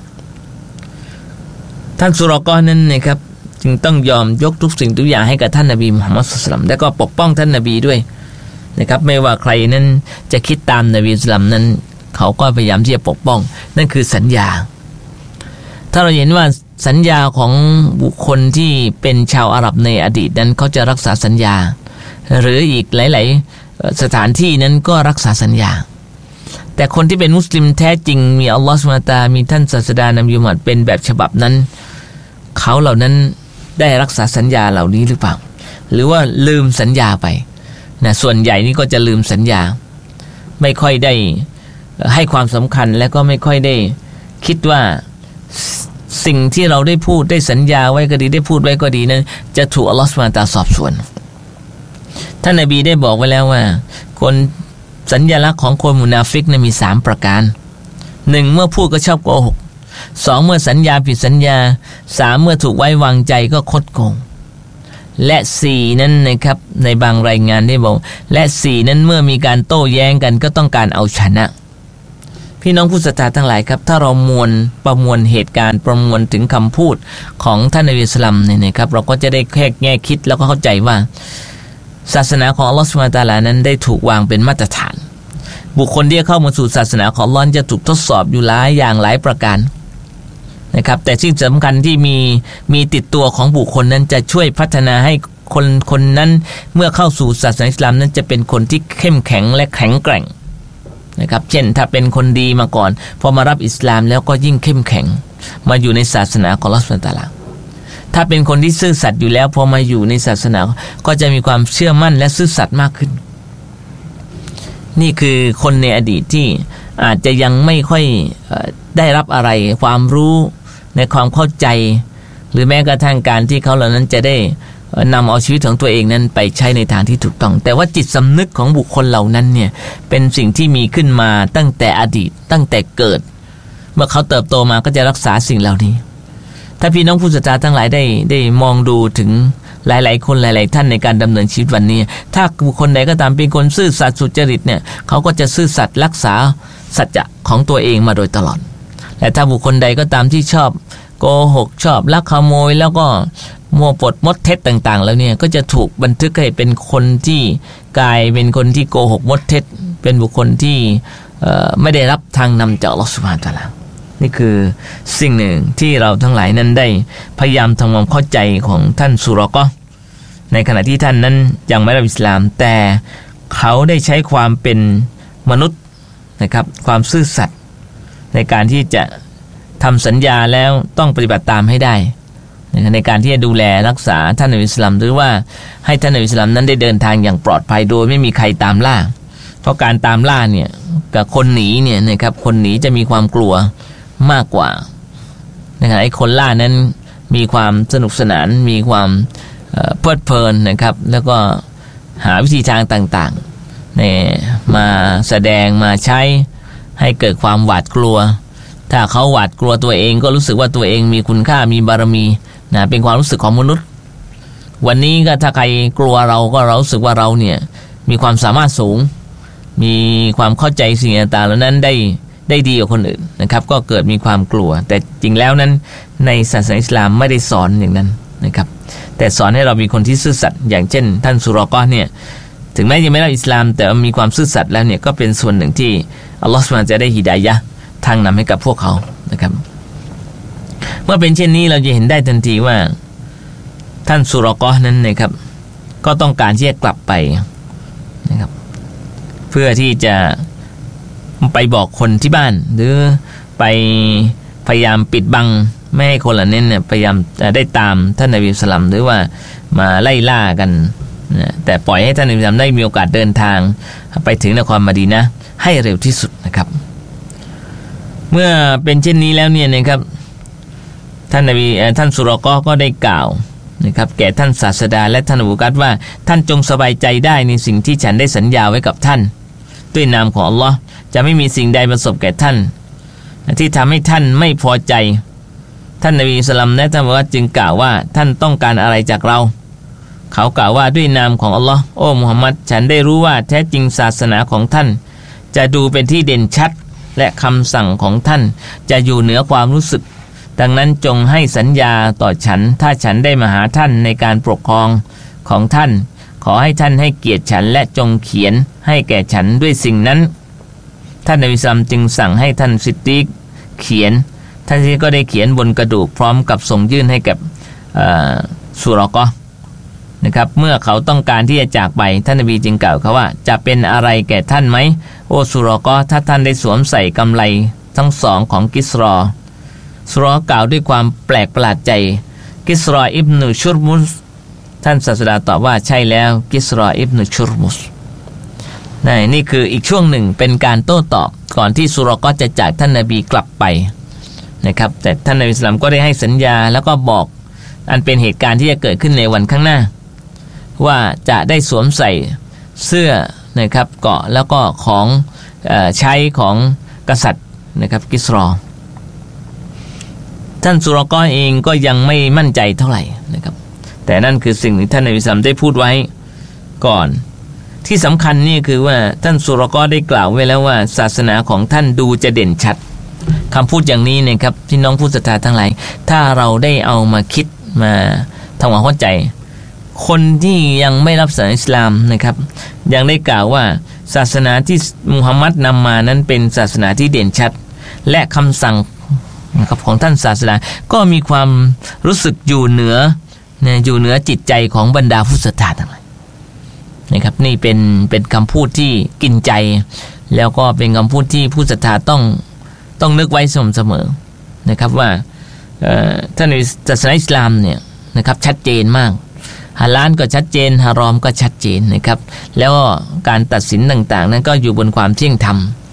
ท่านซุรอกะห์นั้นนะครับจึงต้องยอมยกทุกสิ่งทุกอย่างให้กับท่านนบีมุฮัมมัดศ็อลลัลลอฮุอะลัยฮิวะซัลลัมและก็ปกป้องท่านนบีด้วยนะครับไม่ว่าใครนั้นจะคิดตามนบีอิสลามนั้นเขาก็พยายามที่จะปกป้องนั่นคือสัญญาถ้าเราเห็นว่าสัญญาของบุคคลที่เป็นชาวอาหรับในอดีตนั้นเขาจะรักษาสัญญาหรืออีกหลายๆสถานที่นั้นก็รักษาสัญญาแต่คนที่เป็นมุสลิมแท้จริงมีอัลลอฮฺซุบฮานะฮูวะตะอาลามีท่านศาสดานบีมุฮัมมัดเป็นแบบฉบับนั้นเขาเหล่านั้นได้รักษาสัญญาเหล่านี้หรือเปล่าหรือว่าลืมสัญญาไปนะส่วนใหญ่นี่ก็จะลืมสัญญาไม่ค่อยได้ให้ความสำคัญและก็ไม่ค่อยได้คิดว่าสิ่งที่เราได้พูดได้สัญญาไว้ก็ดีได้พูดไว้ก็ดีนั้นจะถูกอัลลอฮฺซุบฮานะฮูวะตะอาลาสอบสวนท่านนบีได้บอกไว้แล้วว่าคนสัญลักษณ์ของคนมุนาฟิกนั้นมีสามประการหนึ่งเมื่อพูดก็ชอบโกหกสองเมื่อสัญญาผิดสัญญาสามเมื่อถูกไว้วางใจก็คดโกงและสี่นั้นนะครับในบางรายงานได้บอกและสี่นั้นเมื่อมีการโต้แย้งกันก็ต้องการเอาชนะพี่น้องผู้ศรัทธาทั้งหลายครับถ้าเรามวลประมวลเหตุการณ์ประมวลถึงคำพูดของท่านนบีอิสลามเนี่ยนะครับเราก็จะได้แค่แง่คิดแล้วก็เข้าใจว่าศาสนาของอัลลอฮฺซุบฮานะฮูวะตะอาลานั้นได้ถูกวางเป็นมาตรฐานบุคคลที่เข้ามาสู่ศาสนาของอัลลอฮฺจะถูกทดสอบอยู่หลายอย่างหลายประการนะครับแต่สิ่งสำคัญที่มีมีติดตัวของบุคคลนั้นจะช่วยพัฒนาให้คนคนนั้นเมื่อเข้าสู่ศาสนาอิสลามนั้นจะเป็นคนที่เข้มแข็งและแข็งแกร่งนะครับเช่นถ้าเป็นคนดีมาก่อนพอมารับอิสลามแล้วก็ยิ่งเข้มแข็งมาอยู่ในศาสนาของอัลลอฮฺซุบฮานะฮูวะตะอาลาถ้าเป็นคนที่ซื่อสัตย์อยู่แล้วพอมาอยู่ในศาสนาก็จะมีความเชื่อมั่นและซื่อสัตย์มากขึ้นนี่คือคนในอดีตที่อาจจะยังไม่ค่อยได้รับอะไรความรู้ในความเข้าใจหรือแม้กระทั่งการที่เขาเหล่านั้นจะได้นำเอาชีวิตของตัวเองนั้นไปใช้ในทางที่ถูกต้องแต่ว่าจิตสำนึกของบุคคลเหล่านั้นเนี่ยเป็นสิ่งที่มีขึ้นมาตั้งแต่อดีตตั้งแต่เกิดเมื่อเขาเติบโตมาก็จะรักษาสิ่งเหล่านี้ถ้าพี่น้องผู้ศรัทธาทั้งหลายได้ได้มองดูถึงหลายๆคนหลายๆท่านในการดำเนินชีวิตวันนี้ถ้าบุคคลใดก็ตามเป็นคนซื่อสัตย์สุจริตเนี่ยเขาก็จะซื่อสัตย์รักษาสัจจะของตัวเองมาโดยตลอดและถ้าบุคคลใดก็ตามที่ชอบโกหกชอบลักขโมยแล้วก็มัวปดมดเท็จต่างๆแล้วเนี่ยก็จะถูกบันทึกให้เป็นคนที่กลายเป็นคนที่โกหกมดเท็จเป็นบุคคลที่ไม่ได้รับทางนำจากอัลเลาะห์ซุบฮานะฮูวะตะอาลานี่คือสิ่งหนึ่งที่เราทั้งหลายนั้นได้พยายามทำความเข้าใจของท่านซุรอกะห์ในขณะที่ท่านนั้นยังไม่รับอิสลามแต่เขาได้ใช้ความเป็นมนุษย์นะครับความซื่อสัตย์ในการที่จะทำสัญญาแล้วต้องปฏิบัติตามให้ได้ในการที่จะดูแลรักษาท่านนบีอิสลามหรือว่าให้ท่านนบีอิสลามนั้นได้เดินทางอย่างปลอดภัยโดยไม่มีใครตามล่าเพราะการตามล่าเนี่ยกับคนหนีเนี่ยนะครับคนหนีจะมีความกลัวมากกว่านะครับไอ้คนล่านั้นมีความสนุกสนานมีความเพลิดเพลินนะครับแล้วก็หาวิธีทางต่างๆเนี่ยมาแสดงมาใช้ให้เกิดความหวาดกลัวถ้าเขาหวาดกลัวตัวเองก็รู้สึกว่าตัวเองมีคุณค่ามีบารมีนะเป็นความรู้สึกของมนุษย์วันนี้ก็ถ้าใครกลัวเราก็เรารู้สึกว่าเราเนี่ยมีความสามารถสูงมีความเข้าใจสิ่งต่างๆเหล่านั้นได้ได้ดีกว่าคนอื่นนะครับก็เกิดมีความกลัวแต่จริงแล้วนั้นในศาสนาอิสลามไม่ได้สอนอย่างนั้นนะครับแต่สอนให้เรามีคนที่ซื่อสัตย์อย่างเช่นท่านซุรอกะห์เนี่ยถึงแม้ยังไม่รับอิสลามแต่มีความซื่อสัตย์แล้วเนี่ยก็เป็นส่วนหนึ่งที่อัลเลาะห์ซุบฮานะฮูวะตะอาลาจะได้ฮิดายะห์ทางนำให้กับพวกเขานะครับเมื่อเป็นเช่นนี้เราจะเห็นได้ทันทีว่าท่านซุรอกะห์นั้นนะครับก็ต้องการที่จะกลับไปนะครับเพื่อที่จะไปบอกคนที่บ้านหรือไปพยายามปิดบังไม่ให้คนเหล่านั้นเนี่ยพยายามได้ตามท่านนบีศ็อลลัลลอฮุอะลัยฮิวะซัลลัมหรือว่ามาไล่ล่ากันนะแต่ปล่อยให้ท่านนบีศ็อลลัลลอฮุอะลัยฮิวะซัลลัมได้มีโอกาสเดินทางไปถึงนครมะดีนะห์ให้เร็วที่สุดนะครับเมื่อเป็นเช่นนี้แล้วเนี่ยนะครับท่านนบีท่านซุรอกะห์ก็ได้กล่าวนะครับแก่ท่านศาสดาและท่านอบูบักรว่าท่านจงสบายใจได้ในสิ่งที่ฉันได้สัญญาไว้กับท่านด้วยนามของอัลเลาะห์จะไม่มีสิ่งใดประสบแก่ท่านที่ทำให้ท่านไม่พอใจท่านนบีศ็อลลัลลอฮุอะลัยฮิวะซัลลัมและท่านอบูบักรจึงกล่าวว่าท่านต้องการอะไรจากเราเขากล่าวว่าด้วยนามของอัลเลาะห์โอ้มุฮัมมัดฉันได้รู้ว่าแท้จริงศาสนาของท่านจะดูเป็นที่เด่นชัดและคำสั่งของท่านจะอยู่เหนือความรู้สึกดังนั้นจงให้สัญญาต่อฉันถ้าฉันได้มาหาท่านในการปกครองของท่านขอให้ท่านให้เกียรติฉันและจงเขียนให้แก่ฉันด้วยสิ่งนั้นท่านนบีศ็อลลัลลอฮุอะลัยฮิวะซัลลัมจึงสั่งให้ท่านซิดดีกเขียนท่านซิดดีกก็ได้เขียนบนกระดูกพร้อมกับส่งยื่นให้กับซุรอกะห์นะครับเมื่อเขาต้องการที่จะจากไปท่านนบีจึงกล่าวเขาว่าจะเป็นอะไรแก่ท่านไหมโอซุรอกะห์ถ้าท่านได้สวมใส่กำไลทั้งสองของกิสรอซุรอกะห์กล่าวด้วยความแปลกประหลาดใจกิสรออิบนุชุรมุสท่านศาสดาตอบว่าใช่แล้วกิสรออิบนุชุรมุสนี่นี่คืออีกช่วงหนึ่งเป็นการโต้ตอบก่อนที่ซุรอกะห์จะจากท่านนบีกลับไปนะครับแต่ท่านนบีศ็อลลัลลอฮุอะลัยฮิวะซัลลัมก็ได้ให้สัญญาแล้วก็บอกอันเป็นเหตุการณ์ที่จะเกิดขึ้นในวันข้างหน้าว่าจะได้สวมใส่เสื้อนะครับเกราะแล้วก็ของเอ่อใช้ของกษัตริย์นะครับกิสรอท่านซุรอกะห์เองก็ยังไม่มั่นใจเท่าไหร่นะครับแต่นั่นคือสิ่งที่ท่านนบีศ็อลลัลลอฮุอะลัยฮิวะซัลลัมได้พูดไว้ก่อนที่สำคัญนี่คือว่าท่านซุรอกะห์ได้กล่าวไว้แล้วว่าศาสนาของท่านดูจะเด่นชัดคำพูดอย่างนี้นะครับพี่น้องผู้ศรัทธาทั้งหลายถ้าเราได้เอามาคิดมาทำความเข้าใจคนที่ยังไม่รับศาสนาอิสลามนะครับยังได้กล่าวว่าศาสนาที่มุฮัมมัดนำมานั้นเป็นศาสนาที่เด่นชัดและคำสั่งนะครับของท่านศาสดาก็มีความรู้สึกอยู่เหนือเนี่ยอยู่เหนือจิตใจของบรรดาผู้ศรัทธาทั้งหลายนะครับนี่เป็นเป็นคำพูดที่กินใจแล้วก็เป็นคำพูดที่ผู้ศรัทธาต้องต้องนึกไว้เสมอเสมอนะครับว่าท่านในศาสนาอิสลามเนี่ยนะครับชัดเจนมากฮาลาลก็ชัดเจนฮารอมก็ชัดเจนนะครับแล้วการตัดสินต่างๆนั้นก็อยู่บนความเที่ยงธรรม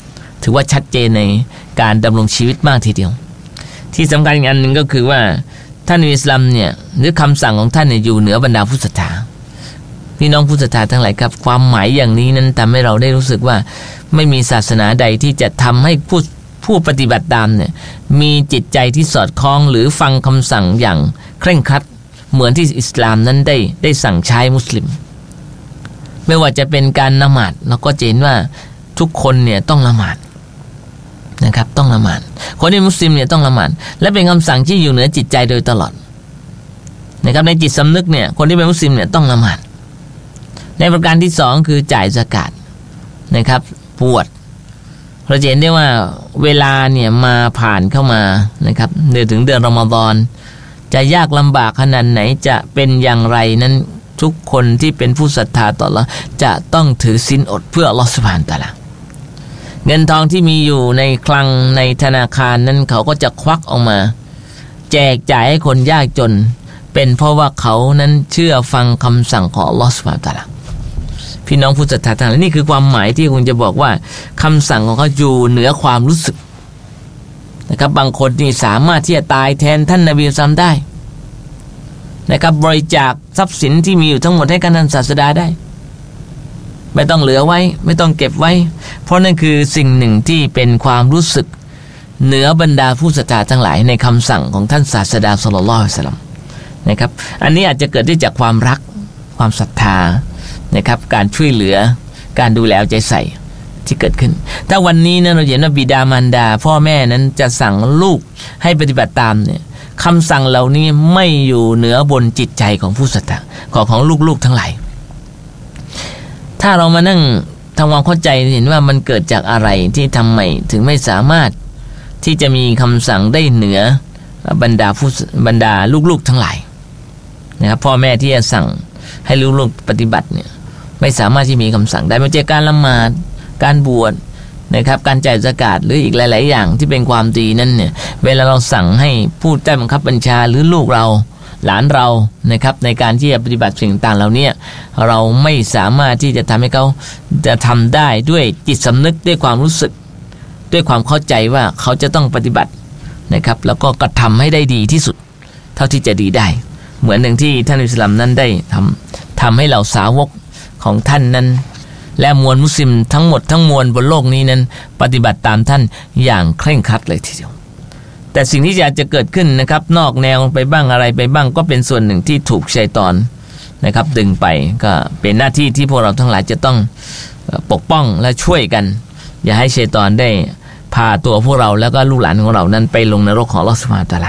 ถือว่าชัดเจนในการดำรงชีวิตมากทีเดียวที่สำคัญอีกอันหนึ่งก็คือว่าท่านอิสลามเนี่ยหรือคำสั่งของท่านเนี่ยอยู่เหนือบรรดาผู้ศรัทธาพี่น้องผู้ศรัทธาทั้งหลายครับความหมายอย่างนี้นั้นทำให้เราได้รู้สึกว่าไม่มีศาสนาใดที่จะทำให้ผู้ผู้ปฏิบัติตามเนี่ยมีจิตใจที่สอดคล้องหรือฟังคำสั่งอย่างเคร่งครัดเหมือนที่อิสลามนั้นได้ได้สั่งใช้มุสลิมไม่ว่าจะเป็นการละหมาดเราก็เห็นว่าทุกคนเนี่ยต้องละหมาดนะครับต้องละหมาดคนที่มุสลิมเนี่ยต้องละหมาดและเป็นคำสั่งที่อยู่เหนือจิตใจโดยตลอดนะครับในจิตสำนึกเนี่ยคนที่เป็นมุสลิมเนี่ยต้องละหมาดในประการที่สองคือจ่ายซะกาตนะครับบวชเราเห็นได้ว่าเวลาเนี่ยมาผ่านเข้ามานะครับเดือนถึงเดือนรอมฎอนจะยากลำบากขนาดไหนจะเป็นอย่างไรนั้นทุกคนที่เป็นผู้ศรัทธาต่ออัลเลาะห์จะต้องถือศีลอดเพื่ออัลเลาะห์ซุบฮานะฮูวะตะอาลาเงินทองที่มีอยู่ในคลังในธนาคารนั้นเขาก็จะควักออกมาแจกจ่ายให้คนยากจนเป็นเพราะว่าเขานั้นเชื่อฟังคำสั่งของอัลเลาะห์ซุบฮานะฮูวะตะอาลาพี่น้องผู้ศรัทธาทั้งหลายนี่คือความหมายที่คงจะบอกว่าคำสั่งของเขาอยู่เหนือความรู้สึกนะครับบางคนนี่สามารถที่จะตายแทนท่านนบีซัมได้นะครับบริจาคทรัพย์สินที่มีอยู่ทั้งหมดให้กับท่านศาสดาได้ไม่ต้องเหลือไว้ไม่ต้องเก็บไว้เพราะนั่นคือสิ่งหนึ่งที่เป็นความรู้สึกเหนือบรรดาผู้ศรัทธาทั้งหลายในคำสั่งของท่านศาสดาศ็อลลัลลอฮุอะลัยฮิวะซัลลัมนะครับอันนี้อาจจะเกิดได้จากความรักความศรัทธานะครับการช่วยเหลือการดูแลเอาใจใส่ที่เกิดขึ้นถ้าวันนี้นะเราเห็นว่าบิดามารดาพ่อแม่นั้นจะสั่งลูกให้ปฏิบัติตามเนี่ยคำสั่งเหล่านี้ไม่อยู่เหนือบนจิตใจของผู้ศรัทธาของของลูกๆทั้งหลายถ้าเรามานั่งทำความเข้าใจเห็นว่ามันเกิดจากอะไรที่ทำไมถึงไม่สามารถที่จะมีคำสั่งได้เหนือบรรดาผู้บรรดาลูกๆทั้งหลายนะครับพ่อแม่ที่จะสั่งให้ลูกๆปฏิบัติเนี่ยไม่สามารถที่มีคำสั่งได้ไม่ใช่การละหมาดการบวชนะครับการจ่ายซะกาตหรืออีกหลายๆอย่างที่เป็นความดีนั้นเนี่ยเวลาเราสั่งให้ผู้ใต้บังคับบัญชาหรือลูกเราหลานเรานะครับในการที่จะปฏิบัติสิ่งต่างเหล่านี้เราไม่สามารถที่จะทำให้เขาจะทำได้ด้วยจิตสำนึกด้วยความรู้สึกด้วยความเข้าใจว่าเขาจะต้องปฏิบัตินะครับแล้วก็กระทำให้ได้ดีที่สุดเท่าที่จะดีได้เหมือนอย่างที่ท่านอิสลามนั้นได้ทำทำให้เราสาวกของท่านนั้นและมวลมุสลิมทั้งหมดทั้งมวลบนโลกนี้นั้นปฏิบัติตามท่านอย่างเคร่งครัดเลยทีเดียวแต่สิ่งที่อาจจะเกิดขึ้นนะครับนอกแนวไปบ้างอะไรไปบ้างก็เป็นส่วนหนึ่งที่ถูกชัยฏอนนะครับดึงไปก็เป็นหน้าที่ที่พวกเราทั้งหลายจะต้องปกป้องและช่วยกันอย่าให้ชัยฏอนได้พาตัวพวกเราแล้วก็ลูกหลานของเรานั้นไปลงนรกของอัลเลาะห์ซุบฮานะฮูวะตะอาลา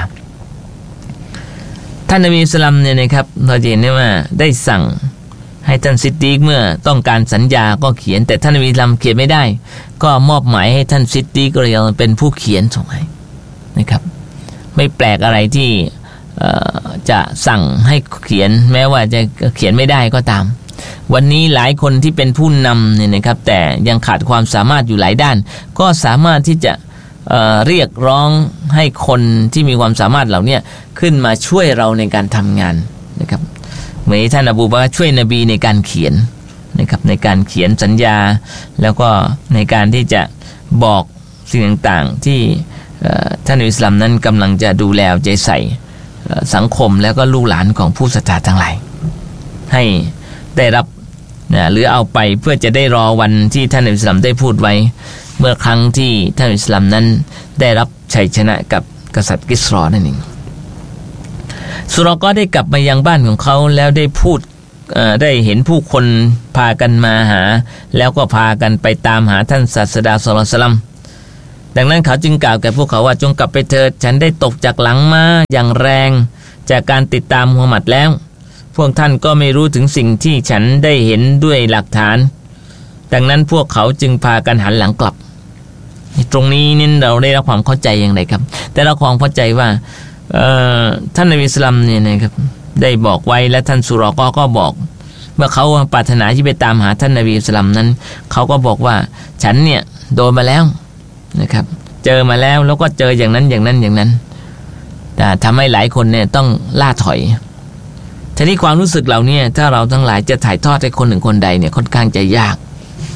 ท่านนบีอิสลามเนี่ยนะครับเราเห็นได้ว่าได้สั่งให้ท่านซิดดีกเมื่อต้องการสัญญาก็เขียนแต่ท่านนบีอิสลามเขียนไม่ได้ก็มอบหมายให้ท่านซิดดีกก็เลยเป็นผู้เขียนส่งให้นะครับไม่แปลกอะไรที่จะสั่งให้เขียนแม้ว่าจะเขียนไม่ได้ก็ตามวันนี้หลายคนที่เป็นผู้นำเนี่ยนะครับแต่ยังขาดความสามารถอยู่หลายด้านก็สามารถที่จะเอ่อเรียกร้องให้คนที่มีความสามารถเหล่านี้ขึ้นมาช่วยเราในการทำงานนะครับเหมือนท่านอบูบักรช่วยนบีในการเขียนนะครับในการเขียนสัญญาแล้วก็ในการที่จะบอกสิ่งต่างๆที่ท่านอิสลามนั้นกำลังจะดูแลใจใส่สังคมแล้วก็ลูกหลานของผู้ศรัทธาทั้งหลายให้ได้รับนะหรือเอาไปเพื่อจะได้รอวันที่ท่านอิสลามได้พูดไว้เมื่อครั้งที่ท่านอิสลามนั้นได้รับชัยชนะกับกษัตริย์กิสรอนั่นเองสุรก็ได้กลับมายังบ้านของเขาแล้วได้พูดได้เห็นผู้คนพากันมาหาแล้วก็พากันไปตามหาท่านศาสดาศ็อลลัลลอฮุอะลัยฮิวะซัลลัมดังนั้นเขาจึงกล่าวแก่พวกเขาว่าจงกลับไปเถิดฉันได้ตกจากหลังม้าอย่างแรงจากการติดตามมุฮัมมัดแล้วพวกท่านก็ไม่รู้ถึงสิ่งที่ฉันได้เห็นด้วยหลักฐานดังนั้นพวกเขาจึงพากันหันหลังกลับตรงนี้นี่เราได้รับความเข้าใจอย่างไรครับแต่เราความเข้าใจว่าท่านนบีอิสลามเนี่ยนะครับได้บอกไว้และท่านสุรอก็ก็บอกเมื่อเขาปรารถนาที่ไปตามหาท่านนบีอิสลามนั้นเขาก็บอกว่าฉันเนี่ยโดนมาแล้วนะครับเจอมาแล้วแล้วก็เจออย่างนั้นอย่างนั้นอย่างนั้นแต่ทำให้หลายคนเนี่ยต้องล่าถอยทีนี้ความรู้สึกเหล่านี้ถ้าเราทั้งหลายจะถ่ายทอดให้คนหนึ่งคนใดเนี่ยค่อนข้างจะยาก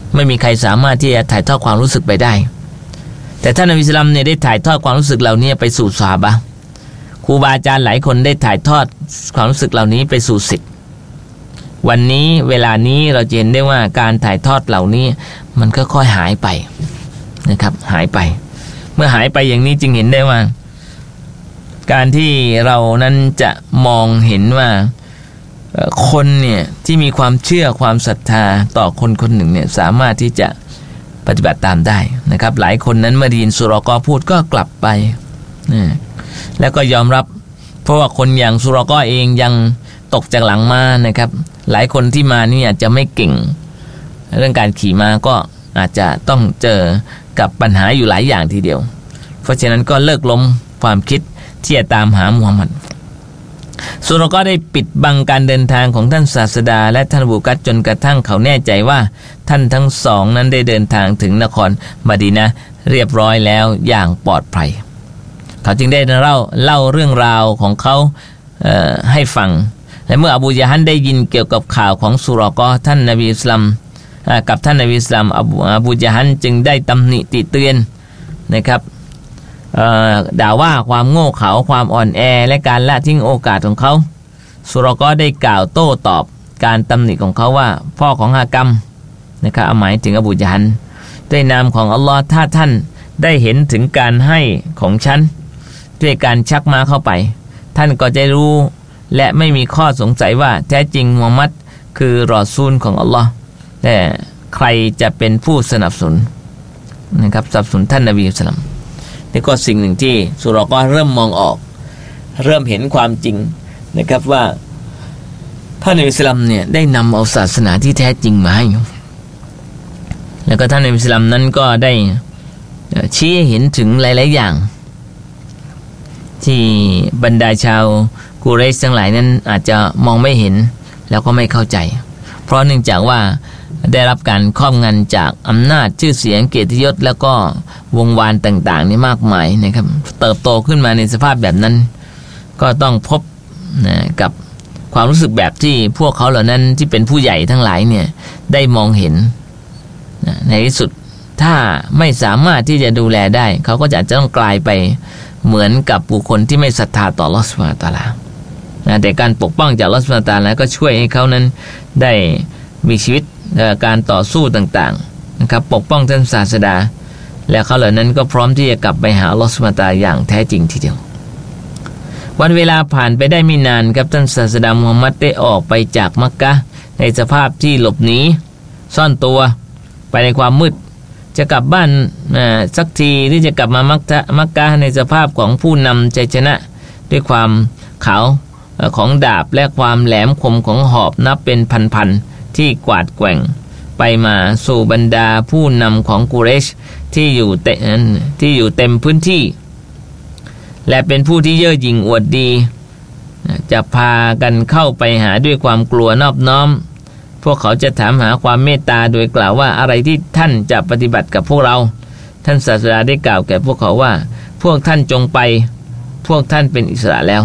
ไม่มีใครสามารถที่จะถ่ายทอดความรู้สึกไปได้แต่ท่านนบีศ็อลลัลลอฮุอะลัยฮิวะซัลลัมเนี่ยได้ถ่ายทอดความรู้สึกเหล่านี้ไปสู่ซอฮาบะห์ครูบาอาจารย์หลายคนได้ถ่ายทอดความรู้สึกเหล่านี้ไปสู่ศิษย์วันนี้เวลานี้เราจะเห็นได้ว่าการถ่ายทอดเหล่านี้มันก็ค่อยหายไปนะครับหายไปเมื่อหายไปอย่างนี้จึงเห็นได้ว่าการที่เรานั้นจะมองเห็นว่าคนเนี่ยที่มีความเชื่อความศรัทธาต่อคนคนหนึ่งเนี่ยสามารถที่จะปฏิบัติตามได้นะครับหลายคนนั้นเมื่อได้ยินสุรอกอพูดก็กลับไปนะแล้วก็ยอมรับเพราะว่าคนอย่างสุรอกอเองยังตกจากหลังมานะครับหลายคนที่มานี่อาจจะไม่เก่งเรื่องการขี่ม้าก็อาจจะต้องเจอกับปัญหาอยู่หลายอย่างทีเดียวเพราะฉะนั้นก็เลิกล้มความคิดที่จะตามหามุฮัมมัดสุรก็ได้ปิดบังการเดินทางของท่านศาสดาและท่านอบูกัรจนกระทั่งเขาแน่ใจว่าท่านทั้งสองนั้นได้เดินทางถึงนครมะดีนะห์เรียบร้อยแล้วอย่างปลอดภัยเขาจึงได้เล่าเล่าเรื่องราวของเขาเอ่อให้ฟังและเมื่ออบูญะฮัลได้ยินเกี่ยวกับข่าวของสุรก็ท่านนบีอิสลามกับท่านนบีอิสลามอบูอบูญะฮัลจึงได้ตำหนิติเตียนนะครับด่าว่าความโง่เขลาความอ่อนแอและการละทิ้งโอกาสของเขาสุรก็ได้กล่าวโต้ตอบการตำหนิของเขาว่าพ่อของฮากรรมนะครับหมายถึงอบูญะฮัลด้วยนามของอัลลอฮ์ถ้าท่านได้เห็นถึงการให้ของฉันด้วยการชักม้าเข้าไปท่านก็จะรู้และไม่มีข้อสงสัยว่าแท้จริงมุฮัมมัดคือรอซูลของอัลลอฮ์แต่ใครจะเป็นผู้สนับสนุนนะครับสนับสนุนท่านนบีศ็อลลัลลอฮุอะลัยฮิวะซัลลัมนี่ก็สิ่งหนึ่งที่สุรก็เริ่มมองออกเริ่มเห็นความจริงนะครับว่าท่านนบีศ็อลลัลลอฮุอะลัยฮิวะซัลลัมเนี่ยได้นำเอาศาสนาที่แท้จริงมาให้แล้วก็ท่านนบีศ็อลลัลลอฮุอะลัยฮิวะซัลลัมนั้นก็ได้ชี้ให้เห็นถึงหลายๆอย่างที่บรรดาชาวกุเรชทั้งหลายนั้นอาจจะมองไม่เห็นแล้วก็ไม่เข้าใจเพราะเนื่องจากว่าได้รับการครอบงำจากอำนาจชื่อเสียงเกียรติยศแล้วก็วงวานต่างๆนี่มากมายนะครับเติบโตขึ้นมาในสภาพแบบนั้นก็ต้องพบนะกับความรู้สึกแบบที่พวกเขาเหล่านั้นที่เป็นผู้ใหญ่ทั้งหลายเนี่ยได้มองเห็นนะในที่สุดถ้าไม่สามารถที่จะดูแลได้เขาก็จะอาจจะต้องกลายไปเหมือนกับบุคคลที่ไม่ศรัทธาต่ออัลเลาะห์ซุบฮานะฮูวะตะอาลานะแต่การปกป้องจากอัลเลาะห์ซุบฮานะฮูวะตะอาลาก็ช่วยให้เขานั้นได้มีชีวิตการต่อสู้ต่างๆนะครับปกป้องท่านศาสดาและเขาเหล่านั้นก็พร้อมที่จะกลับไปหาอัลเลาะห์ซุบฮานะฮูวะตะอาลาอย่างแท้จริงทีเดียววันเวลาผ่านไปได้ไม่นานครับท่านศาสดามุฮัมมัดได้ออกไปจากมักกะห์ในสภาพที่หลบหนีซ่อนตัวไปในความมืดจะกลับบ้านสักทีที่จะกลับมามักกะห์มักกะห์ในสภาพของผู้นำชัยชนะด้วยความขาวของดาบและความแหลมคมของหอกนับเป็นพันๆที่กวาดแกว่งไปมาสู่บรรดาผู้นำของกุเรชที่อยู่เต็มที่อยู่เต็มพื้นที่และเป็นผู้ที่เย่อหยิ่งอวดดีจะพากันเข้าไปหาด้วยความกลัวนอบน้อมพวกเขาจะถามหาความเมตตาโดยกล่าวว่าอะไรที่ท่านจะปฏิบัติกับพวกเราท่านศาสดาได้กล่าวแก่พวกเขาว่าพวกท่านจงไปพวกท่านเป็นอิสระแล้ว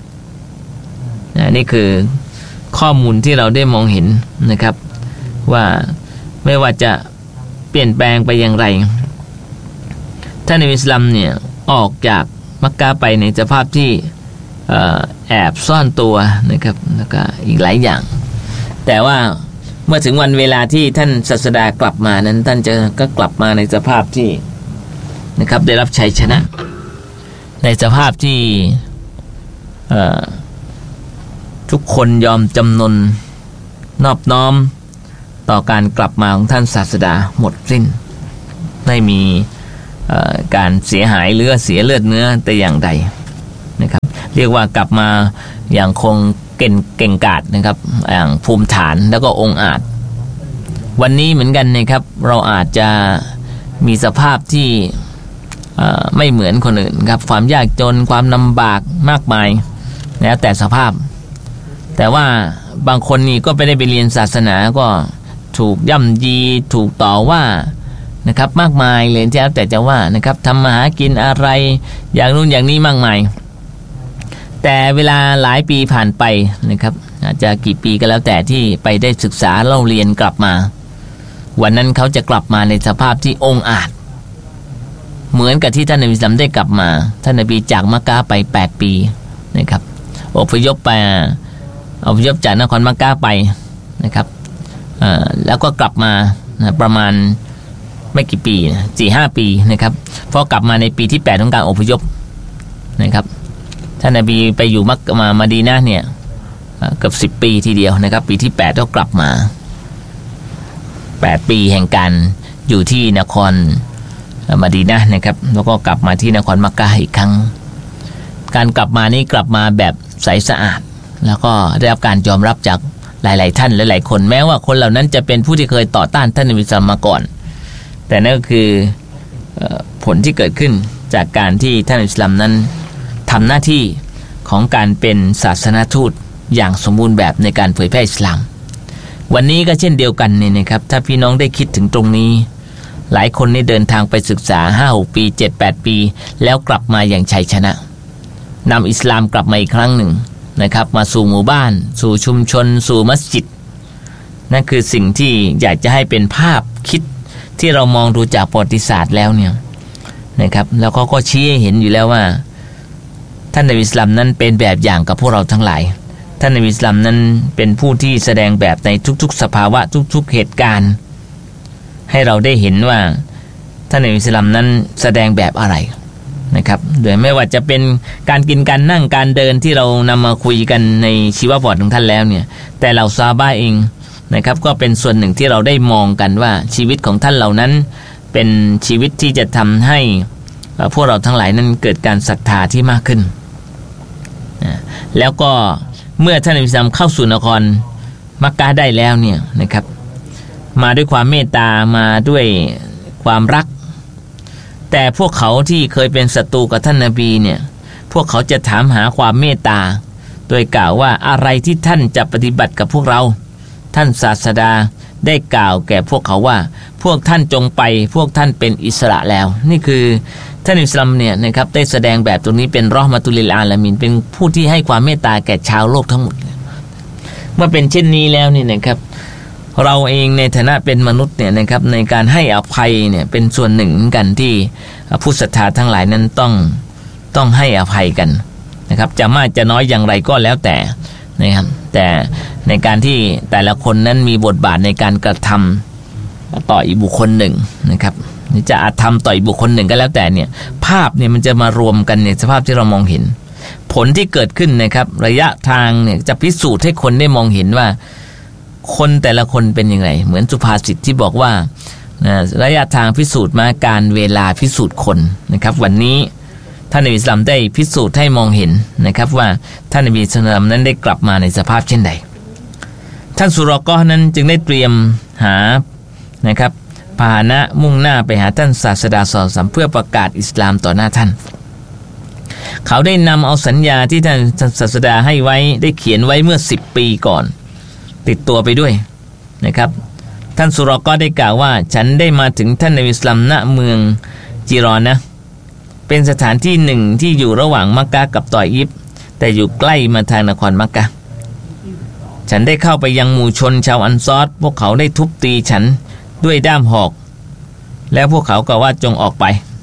นี่คือข้อมูลที่เราได้มองเห็นนะครับว่าไม่ว่าจะเปลี่ยนแปลงไปอย่างไรท่านนบีอิสลามเนี่ยออกจากมักกะห์ไปในสภาพที่แอบซ่อนตัวนะครับแล้วก็อีกหลายอย่างแต่ว่าเมื่อถึงวันเวลาที่ท่านศาสดากลับมานั้นท่านจะก็กลับมาในสภาพที่นะครับได้รับชัยชนะในสภาพที่ทุกคนยอมจำนนนอบน้อมต่อการกลับมาของท่านศาสดาหมดสิ้นไม่มีการเสียหายหรือเสียเลือดเนื้อแต่อย่างใดนะครับเรียกว่ากลับมาอย่างคงเก่งเก่งกาจนะครับอย่างภูมิฐานแล้วก็องอาจวันนี้เหมือนกันนะครับเราอาจจะมีสภาพที่ไม่เหมือนคนอื่นครับความยากจนความลำบากมากมายแล้วแต่สภาพแต่ว่าบางคนนี่ก็ไปได้ไปเรียนศาสนาก็ถูกย่ำยีถูกต่อว่านะครับมากมายเลยแล้วแต่จะว่านะครับทำมาหากินอะไรอย่างนู้นอย่างนี้มากมายแต่เวลาหลายปีผ่านไปนะครับอาจจะกี่ปีก็แล้วแต่ที่ไปได้ศึกษาเล่าเรียนกลับมาวันนั้นเขาจะกลับมาในสภาพที่องอาจเหมือนกับที่ท่านนบีได้กลับมาท่านนบีจากมักกะฮ์ไปแปดปีนะครับอพยพไปอพยพจากนครมักกะฮ์ไปนะครับแล้วก็กลับมานะประมาณไม่กี่ปี สี่ห้า ปีนะครับพอกลับมาในปีที่แปดของการอพยพนะครับท่านนบีไปอยู่มักกะฮ์มามะดีนะห์เนี่ยเกือบสิบปีทีเดียวนะครับปีที่แปดก็กลับมาแปดปีแห่งการอยู่ที่นครมะดีนะห์นะครับแล้วก็กลับมาที่นครมักกะฮ์อีกครั้งการกลับมานี้กลับมาแบบใสสะอาดแล้วก็ได้รับการยอมรับจากหลายๆท่านหลายๆคนแม้ว่าคนเหล่านั้นจะเป็นผู้ที่เคยต่อต้านท่านนบีศ็อลลัลลอฮุอะลัยฮิวะซัลลัมมาก่อนแต่นั่นก็คือผลที่เกิดขึ้นจากการที่ท่านอิสลามนั้นทำหน้าที่ของการเป็นศาสนทูตอย่างสมบูรณ์แบบในการเผยแพร่อิสลามวันนี้ก็เช่นเดียวกันนี่นะครับถ้าพี่น้องได้คิดถึงตรงนี้หลายคนนี่เดินทางไปศึกษา ห้าหก ปี เจ็ดแปด ปีแล้วกลับมาอย่างชัยชนะนำอิสลามกลับมาอีกครั้งหนึ่งนะครับมาสู่หมู่บ้านสู่ชุมชนสู่มัสยิดนั่นคือสิ่งที่อยากจะให้เป็นภาพคิดที่เรามองดูจากประวัติศาสตร์แล้วเนี่ยนะครับแล้วก็ก็ชี้ให้เห็นอยู่แล้วว่าท่านนบีอิสลามนั้นเป็นแบบอย่างกับพวกเราทั้งหลายท่านนบีอิสลามนั้นเป็นผู้ที่แสดงแบบในทุกๆสภาวะทุกๆเหตุการณ์ให้เราได้เห็นว่าท่านนบีอิสลามนั้นแสดงแบบอะไรนะครับโดยไม่ว่าจะเป็นการกินการนั่งการเดินที่เรานำมาคุยกันในชีวประวัติของท่านแล้วเนี่ยแต่เราซอฮาบะห์เองนะครับก็เป็นส่วนหนึ่งที่เราได้มองกันว่าชีวิตของท่านเหล่านั้นเป็นชีวิตที่จะทำให้พวกเราทั้งหลายนั้นเกิดการศรัทธาที่มากขึ้นแล้วก็เมื่อท่านนบีอิสลามเข้าสู่นครมักกะฮ์ได้แล้วเนี่ยนะครับมาด้วยความเมตตามาด้วยความรักแต่พวกเขาที่เคยเป็นศัตรูกับท่านนบีเนี่ยพวกเขาจะถามหาความเมตตาโดยกล่าวว่าอะไรที่ท่านจะปฏิบัติกับพวกเราท่านศาสดาได้กล่าวแก่พวกเขาว่าพวกท่านจงไปพวกท่านเป็นอิสระแล้วนี่คือท่านอิสลามเนี่ยนะครับได้แสดงแบบตรงนี้เป็นเราะห์มะตุลลิลอาลามีนเป็นผู้ที่ให้ความเมตตาแก่ชาวโลกทั้งหมดเมื่อเป็นเช่นนี้แล้วนี่นะครับเราเองในฐานะเป็นมนุษย์เนี่ยนะครับในการให้อภัยเนี่ยเป็นส่วนหนึ่งกันที่ผู้ศรัทธาทั้งหลายนั้นต้องต้องให้อภัยกันนะครับจะมากจะน้อยอย่างไรก็แล้วแต่นะครับแต่ในการที่แต่ละคนนั้นมีบทบาทในการกระทำต่ออีกบุคคลหนึ่งนะครับจะอาจทำต่ออีกบุคคลหนึ่งก็แล้วแต่เนี่ยภาพเนี่ยมันจะมารวมกันในสภาพที่เรามองเห็นผลที่เกิดขึ้นนะครับระยะทางเนี่ยจะพิสูจน์ให้คนได้มองเห็นว่าคนแต่ละคนเป็นยังไงเหมือนสุภาษิตที่บอกว่าระยะทางพิสูจน์มาการเวลาพิสูจน์คนนะครับวันนี้ท่านนบีอิสลามได้พิสูจน์ให้มองเห็นนะครับว่าท่านนบีอิสลามนั้นได้กลับมาในสภาพเช่นใดท่านสุรอกอฮ์นั้นจึงได้เตรียมหานะครับพาหนะมุ่งหน้าไปหาท่านศาสดาศ็อลลัลลอฮุอะลัยฮิวะซัลลัมเพื่อประกาศอิสลามต่อหน้าท่านเขาได้นำเอาสัญญาที่ท่านศาสดาให้ไว้ได้เขียนไว้เมื่อสิบปีก่อนติดตัวไปด้วยนะครับท่านสุรอกอฮ์ได้กล่าวว่าฉันได้มาถึงท่านนบีอิสลามณเมืองจิรอนนะเป็นสถานที่หนึ่งที่อยู่ระหว่างมักกะฮ์กับตออิฟแต่อยู่ใกล้มาทางนครมักกะฮ์ฉันได้เข้าไปยังหมู่ชนชาวอันซอรพวกเขาได้ทุบตีฉันด้วยด้ามหอกแล้วพวกเขากล่าวว่าจงออกไป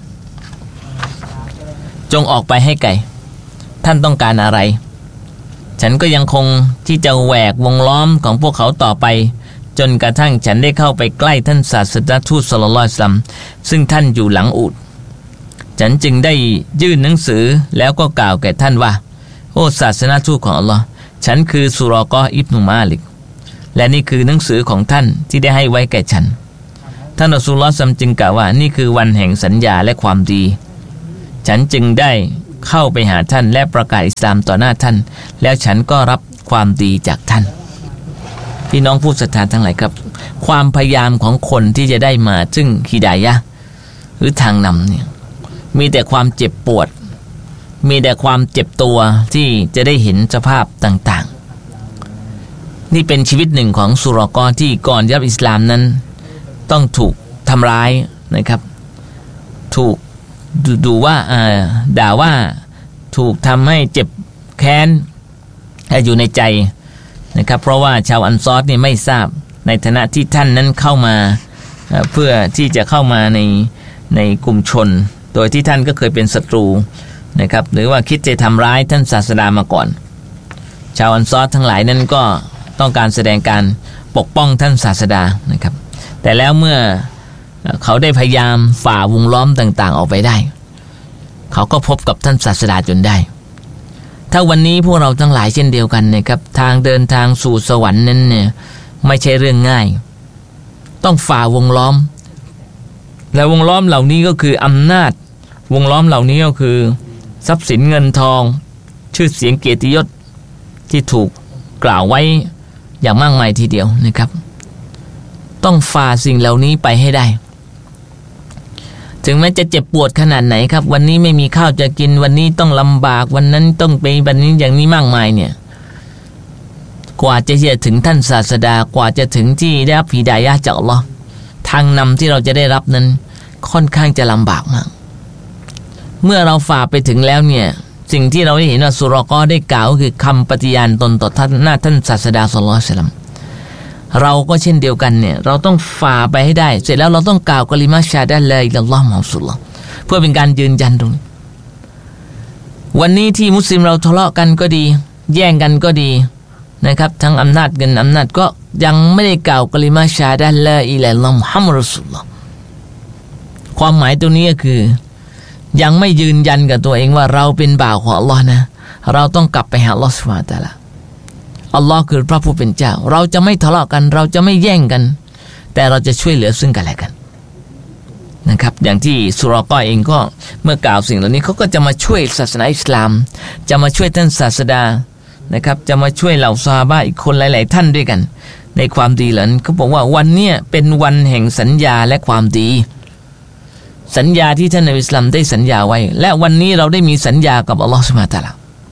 จงออกไปให้ไกลท่านต้องการอะไรฉันก็ยังคงที่จะแหวกวงล้อมของพวกเขาต่อไปจนกระทั่งฉันได้เข้าไปใกล้ท่านศาสดาทูตศ็อลลัลลอฮุอะลัยฮิวะซัลลัมซึ่งท่านอยู่หลังอูฐฉันจึงได้ยื่นหนังสือแล้วก็กล่าวแก่ท่านว่าโอ้ศาสนาทูตของอัลลอฮ์ฉันคือสุรอกอฮ์อิบนุมาลิกและนี่คือหนังสือของท่านที่ได้ให้ไว้แก่ฉันท่านรอซูลุลลอฮ์ซัมจึงกล่าวว่านี่คือวันแห่งสัญญาและความดีฉันจึงได้เข้าไปหาท่านและประกาศอิสลามต่อหน้าท่านแล้วฉันก็รับความดีจากท่านพี่น้องผู้ศรัทธาทั้งหลายครับความพยายามของคนที่จะได้มาซึ่งฮิดายะห์หรือทางนำเนี่ยมีแต่ความเจ็บปวดมีแต่ความเจ็บตัวที่จะได้เห็นสภาพต่างๆนี่เป็นชีวิตหนึ่งของสุรอกอฮ์ที่ก่อนรับอิสลามนั้นต้องถูกทำร้ายนะครับถูกดูดูว่าด่าว่าถูกทำให้เจ็บแค้นอยู่ในใจนะครับเพราะว่าชาวอันซอรเนี่ยไม่ทราบในฐานะที่ท่านนั้นเข้ามาเพื่อที่จะเข้ามาในในกลุ่มชนโดยที่ท่านก็เคยเป็นศัตรูนะครับหรือว่าคิดจะทำร้ายท่านศาสดามาก่อนชาวอันซอรทั้งหลายนั้นก็ต้องการแสดงการปกป้องท่านศาสดานะครับแต่แล้วเมื่อเขาได้พยายามฝ่าวงล้อมต่างๆออกไปได้เขาก็พบกับท่านศาสดาจนได้ถ้าวันนี้พวกเราทั้งหลายเช่นเดียวกันนะครับทางเดินทางสู่สวรรค์นั้นเนี่ยไม่ใช่เรื่องง่ายต้องฝ่าวงล้อมและวงล้อมเหล่านี้ก็คืออำนาจวงล้อมเหล่านี้ก็คือทรัพย์สินเงินทองชื่อเสียงเกียรติยศที่ถูกกล่าวไว้อย่างมากมายทีเดียวนะครับต้องฝ่าสิ่งเหล่านี้ไปให้ได้ถึงแม้จะเจ็บปวดขนาดไหนครับวันนี้ไม่มีข้าวจะกินวันนี้ต้องลำบากวันนั้นต้องไปวันนี้อย่างนี้มากมายเนี่ยกว่าจะถึงท่านศาสดากว่าจะถึงที่ได้รับฮิดายะห์จากอัลเลาะห์ทางนำที่เราจะได้รับนั้นค่อนข้างจะลำบากมากเมื่อเราฝ่าไปถึงแล้วเนี่ยสิ่งที่เราได้เห็นว่าสุรอกอได้กล่าวคือคำปฏิญาณตนต่อท่านหน้าท่านศาสดาศ็อลลัลลอฮุอะลัยฮิวะซัลลัมเราก็เช่นเดียวกันเนี่ยเราต้องฝ่าไปให้ได้เสร็จแล้วเราต้องกล่าวกะลิมะฮ์ชาฮาดะฮ์ลาอิลาฮะอิลลัลลอฮ์มุฮัมมัดรอซูลุลลอฮ์เพื่อเป็นการยืนยันตรงนี้วันนี้ที่มุสลิมเราทะเลาะกันก็ดีแย่งกันก็ดีนะครับทั้งอำนาจเงินอำนาจก็ยังไม่ได้กล่าวกะลิมะฮ์ชาฮาดะฮ์ลาอิลาฮะอิลลัลลอฮ์มุฮัมมัดรอซูลุลลอฮ์ความหมายตรงนี้ก็คือยังไม่ยืนยันกับตัวเองว่าเราเป็นบ่าวของอัลลอฮ์นะเราต้องกลับไปหาอัลลอฮ์ซุบฮานะฮูวะตะอาลาอัลลอฮ์คือพระผู้เป็นเจ้าเราจะไม่ทะเลาะกันเราจะไม่แย่งกันแต่เราจะช่วยเหลือซึ่งกันและกันนะครับอย่างที่สุรอกอเองก็เมื่อกล่าวสิ่งเหล่านี้เขาก็จะมาช่วยศาสนาอิสลามจะมาช่วยท่านศาสดานะครับจะมาช่วยเหล่าซอฮาบะห์อีกคนหลายๆท่านด้วยกันในความดีเหล่านั้นเขาบอกว่าวันเนี้ยเป็นวันแห่งสัญญาและความดีสัญญาที่ท่านนบีอิสลามได้สัญญาไว้และวันนี้เราได้มีสัญญากับอัลลอฮฺซุบฮานะฮูวะตะอาลา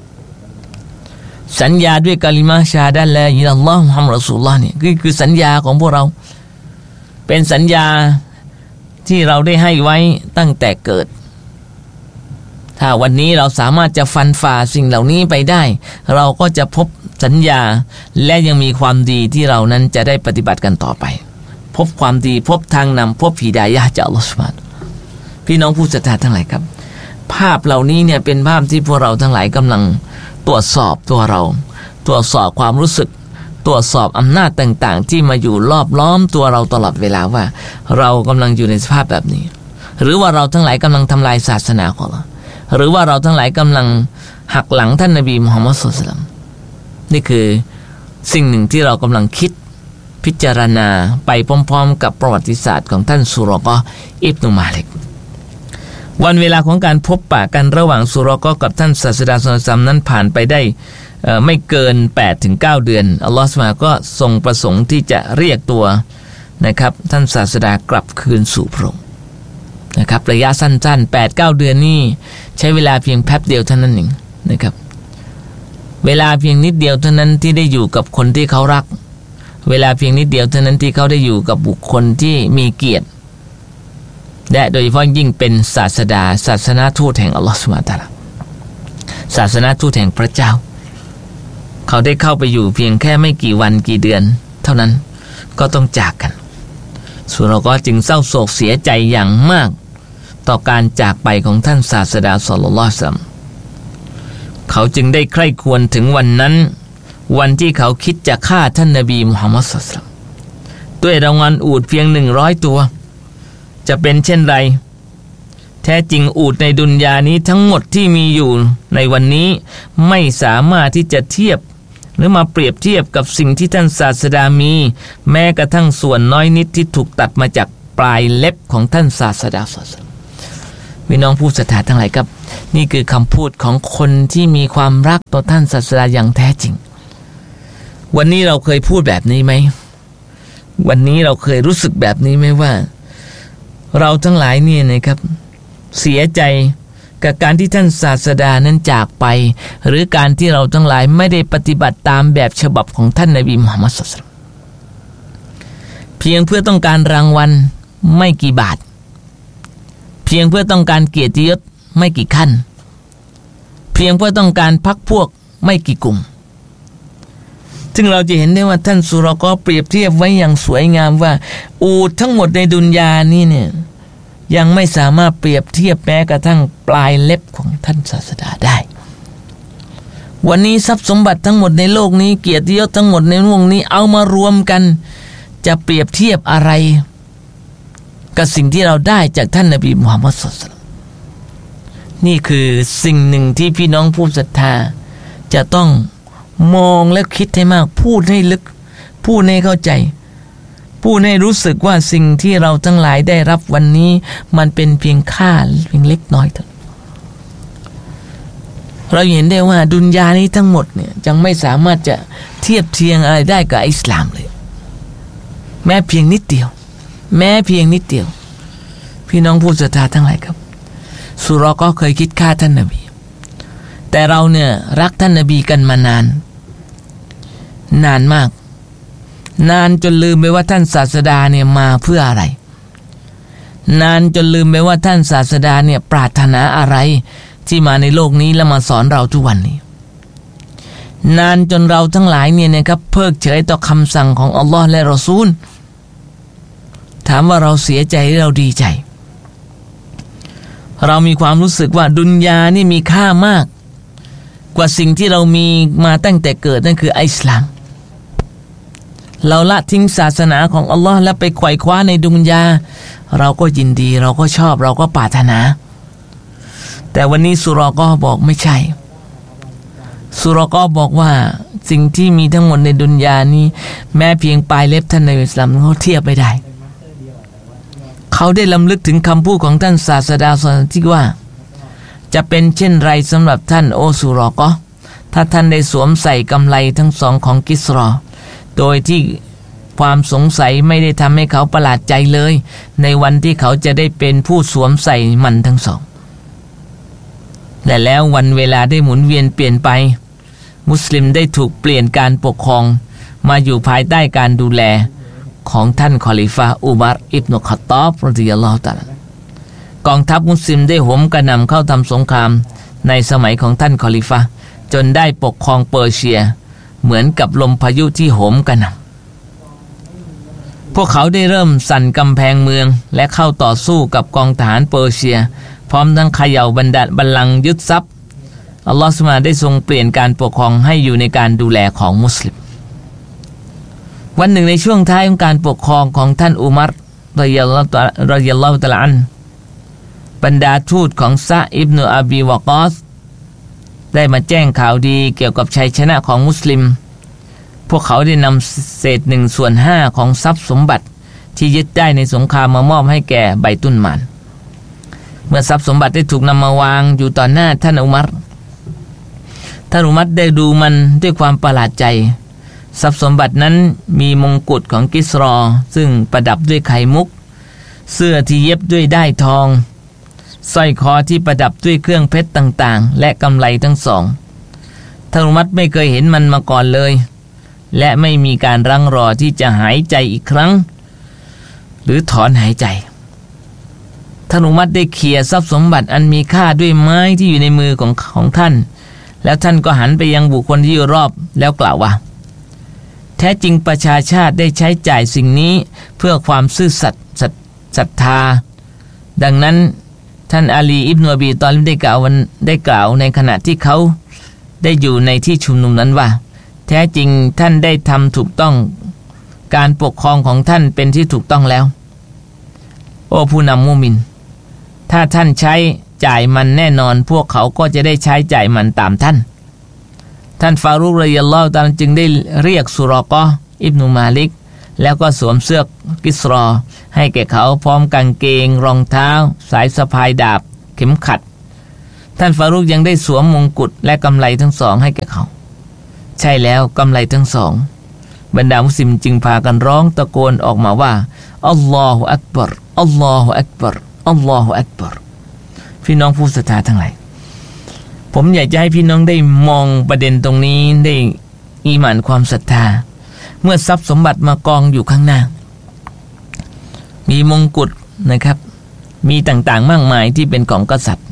สัญญาด้วยกะลิมะฮ์ชาฮาดะฮ์ลาอิลาฮะอิลลัลลอฮ์มุฮัมมัดรอซูลุลลอฮ์เนี่ยคือคือสัญญาของพวกเราเป็นสัญญาที่เราได้ให้ไว้ตั้งแต่เกิดถ้าวันนี้เราสามารถจะฟันฝ่าสิ่งเหล่านี้ไปได้เราก็จะพบสัญญาและยังมีความดีที่เรานั้นจะได้ปฏิบัติกันต่อไปพบความดีพบทางนำพบฮิดายะห์จากอัลลอฮฺซุบฮานะฮูวะตะอาลาพี่น้องผู้ศรัทธาทั้งหลายครับภาพเหล่านี้เนี่ยเป็นภาพที่พวกเราทั้งหลายกำลังตรวจสอบตัวเราตรวจสอบความรู้สึกตรวจสอบอำนาจต่างๆที่มาอยู่รอบล้อมตัวเราตลอดเวลาว่าเรากำลังอยู่ในสภาพแบบนี้หรือว่าเราทั้งหลายกำลังทำลายศาสนาของเราหรือว่าเราทั้งหลายกำลังหักหลังท่านนบีมุฮัมมัดศ็อลลัลลอฮุอะลัยฮิวะซัลลัมนี่คือสิ่งหนึ่งที่เรากำลังคิดพิจารณาไปพร้อมๆกับประวัติศาสตร์ของท่านสุรอกออิบนุมาลิกวันเวลาของการพบปะกันระหว่างสุรอกอกับท่านศาสดาศ็อลลัลลอฮุอะลัยฮิวะซัลลัมนั้นผ่านไปได้ไม่เกิน แปดถึงเก้า เดือนอัลลอฮฺซุบฮานะฮูวะตะอาลาก็ทรงประสงค์ที่จะเรียกตัวนะครับท่านศาสดากลับคืนสู่พระองค์นะครับระยะสั้นๆ แปดถึงเก้า เดือนนี่ใช้เวลาเพียงแป๊บเดียวเท่านั้นเองนะครับเวลาเพียงนิดเดียวเท่านั้นที่ได้อยู่กับคนที่เขารักเวลาเพียงนิดเดียวเท่านั้นที่เขาได้อยู่กับบุคคลที่มีเกียรติและโดยเฉพาะยิ่งเป็นศาสดาศาสนาทูตแห่งอัลลอฮฺซุบฮานะฮูวะตะอาลาศาสนาทูตแห่งพระเจ้าเขาได้เข้าไปอยู่เพียงแค่ไม่กี่วันกี่เดือนเท่านั้นก็ต้องจากกันสุรอกอจึงเศร้าโศกเสียใจอย่างมากต่อการจากไปของท่านศาสดาศ็อลลัลลอฮุอะลัยฮิวะซัลลัมเขาจึงได้ใคร่ควรถึงวันนั้นวันที่เขาคิดจะฆ่าท่านนบีมุฮัมมัดศ็อลลัลลอฮุอะลัยฮิวะซัลลัมด้วยรางวัลอูฐเพียงหนึ่งร้อยตัวจะเป็นเช่นไรแท้จริงอูฐในดุนยานี้ทั้งหมดที่มีอยู่ในวันนี้ไม่สามารถที่จะเทียบหรือมาเปรียบเทียบกับสิ่งที่ท่านศาสดามีแม้กระทั่งส่วนน้อยนิดที่ถูกตัดมาจากปลายเล็บของท่านศาสดาศ็อลลัลลอฮุอะลัยฮิวะซัลลัมพี่น้องผู้ศรัทธาทั้งหลายครับนี่คือคำพูดของคนที่มีความรักต่อท่านศาสดาอย่างแท้จริงวันนี้เราเคยพูดแบบนี้ไหมวันนี้เราเคยรู้สึกแบบนี้ไหมว่าเราทั้งหลายเนี่ยนะครับเสียใจกับการที่ท่านศาสดานั้นจากไปหรือการที่เราทั้งหลายไม่ได้ปฏิบัติตามแบบฉบับของท่านนบีมุฮัมมัดศ็อลลัลลอฮุอะลัยฮิวะซัลลัมเพียงเพื่อต้องการรางวัลไม่กี่บาทเพียงเพื่อต้องการเกียรติยศไม่กี่ขั้นเพียงเพื่อต้องการพรรคพวกไม่กี่กลุ่มซึ่งเราจะเห็นได้ว่าท่านสุรากอเปรียบเทียบไว้อย่างสวยงามว่าอูฐทั้งหมดในดุนยานี้เนี่ยยังไม่สามารถเปรียบเทียบแม้กระทั่งปลายเล็บของท่านศาสดาได้วันนี้ทรัพย์สมบัติทั้งหมดในโลกนี้เกียรติยศทั้งหมดในโลกนี้เอามารวมกันจะเปรียบเทียบอะไรกับสิ่งที่เราได้จากท่านนบีมุฮัมมัดศ็อลลัลลอฮุอะลัยฮิวะซัลลัมนี่คือสิ่งหนึ่งที่พี่น้องผู้ศรัทธาจะต้องมองและคิดให้มากพูดให้ลึกพูดให้เข้าใจพูดให้รู้สึกว่าสิ่งที่เราทั้งหลายได้รับวันนี้มันเป็นเพียงค่าเพียงเล็กน้อยเท่านั้นเราเห็นได้ว่าดุนยานี้ทั้งหมดเนี่ยยังไม่สามารถจะเทียบเทียงอะไรได้กับอิสลามเลยแม้เพียงนิดเดียวแม้เพียงนิดเดียวพี่น้องผู้ศรัทธาทั้งหลายครับสุรอก็เคยคิดฆ่าท่านนบีแต่เราเนี่ยรักท่านนบีกันมานานนานมากนานจนลืมไปว่าท่านศาสดาเนี่ยมาเพื่ออะไรนานจนลืมไปว่าท่านศาสดาเนี่ยปรารถนาอะไรที่มาในโลกนี้แล้วมาสอนเราทุกวันนี้นานจนเราทั้งหลายเนี่ยนะครับเพิกเฉยต่อคำสั่งของอัลลอฮ์และรอซูลถามว่าเราเสียใจหรือเราดีใจเรามีความรู้สึกว่าดุนยานี่มีค่ามากกว่าสิ่งที่เรามีมาตั้งแต่เกิดนั่นคืออิสลามเราละทิ้งศาสนาของอัลลอฮ์แล้วไปไขว่คว้าในดุนยาเราก็ยินดีเราก็ชอบเราก็ปรารถนาแต่วันนี้สุรอก็บอกไม่ใช่สุรอก็บอกว่าสิ่งที่มีทั้งหมดในดุนยานี้แม้เพียงปลายเล็บท่านในอิสลามเขาเทียบไม่ได้เขาได้ลำลึกถึงคำพูดของท่านศาสดาสอนที่ว่าจะเป็นเช่นไรสำหรับท่านโอสุรอกอถ้าท่านได้สวมใส่กำไลทั้งสองของกิสรอโดยที่ความสงสัยไม่ได้ทำให้เขาประหลาดใจเลยในวันที่เขาจะได้เป็นผู้สวมใส่มันทั้งสองและแล้ววันเวลาได้หมุนเวียนเปลี่ยนไปมุสลิมได้ถูกเปลี่ยนการปกครองมาอยู่ภายใต้การดูแลของท่านคอลิฟะอุมัรอิบนุค็อฏฏอบรอฎิยัลลอฮุตะอาลากองทัพมุสลิมได้โหมกระหน่ำเข้าทำสงครามในสมัยของท่านคอลิฟะจนได้ปกครองเปอร์เซียเหมือนกับลมพายุที่โหมกระหน่ำพวกเขาได้เริ่มสั่นกำแพงเมืองและเข้าต่อสู้กับกองทหารเปอร์เซียพร้อมทั้งเขย่าบันดาลบัลลังก์ยึดทรัพย์อัลลอฮฺซุบฮานะฮูวะตะอาลาได้ทรงเปลี่ยนการปกครองให้อยู่ในการดูแลของมุสลิมวันหนึ่งในช่วงท้ายของการปกครองของท่านอุมัรรอฎิยัลลอฮุรอฎิยัลลอฮุตะอาลาอันบรรดาทูตของซะอิบนุอบีวะกอสได้มาแจ้งข่าวดีเกี่ยวกับชัยชนะของมุสลิมพวกเขาได้นำเศษหนึ่งส่วนห้าของทรัพย์สมบัติที่ยึดได้ในสงครามมามอบให้แก่ไบตุลมานเมื่อทรัพย์สมบัติได้ถูกนำมาวางอยู่ต่อหน้าท่านอุมัรท่านอุมัรได้ดูมันด้วยความประหลาดใจทรัพย์สมบัตินั้นมีมงกุฎของกิสรอซึ่งประดับด้วยไข่มุกเสื้อที่เย็บด้วยด้ายทองสร้อยคอที่ประดับด้วยเครื่องเพชรต่างๆและกำไลทั้งสองท่านอุมัรไม่เคยเห็นมันมาก่อนเลยและไม่มีการรั้งรอที่จะหายใจอีกครั้งหรือถอนหายใจท่านอุมัรได้เขี่ยทรัพย์สมบัติอันมีค่าด้วยไม้ที่อยู่ในมือของของท่านแล้วท่านก็หันไปยังบุคคลที่อยู่รอบแล้วกล่าวว่าแท้จริงประชาชาติได้ใช้จ่ายสิ่งนี้เพื่อความซื่อสัตย์ศรัทธาดังนั้นท่านอาลีอิบนุอบีตอลิบได้กล่าวได้กล่าวในขณะที่เขาได้อยู่ในที่ชุมนุมนั้นว่าแท้จริงท่านได้ทำถูกต้องการปกครองของท่านเป็นที่ถูกต้องแล้วโอ้ผู้นำมุมินถ้าท่านใช้จ่ายมันแน่นอนพวกเขาก็จะได้ใช้จ่ายมันตามท่านท่านฟารุกรอฎิยัลลอฮุตะอาลาจึงได้เรียกสุรอกออิบนุมาลิกแล้วก็สวมเสื้อกิสรอให้แก่เขาพร้อมกางเกงรองเท้าสายสะพายดาบเข็มขัดท่านฟารุกยังได้สวมมงกุฎและกำไลทั้งสองให้แก่เขาใช่แล้วกำไลทั้งสองบรรดามุสลิมจึงพากันร้องตะโกนออกมาว่าอัลลอฮฺอักบัรอัลลอฮฺอักบัรอัลลอฮฺอักบัรพี่น้องผู้ศรัทธาทั้งหลายผมอยากจะให้พี่น้องได้มองประเด็นตรงนี้ได้อีหม่านความศรัทธาเมื่อทรัพย์สมบัติมากองอยู่ข้างหน้ามีมงกุฎนะครับมีต่างๆมากมายที่เป็นของกษัตริย์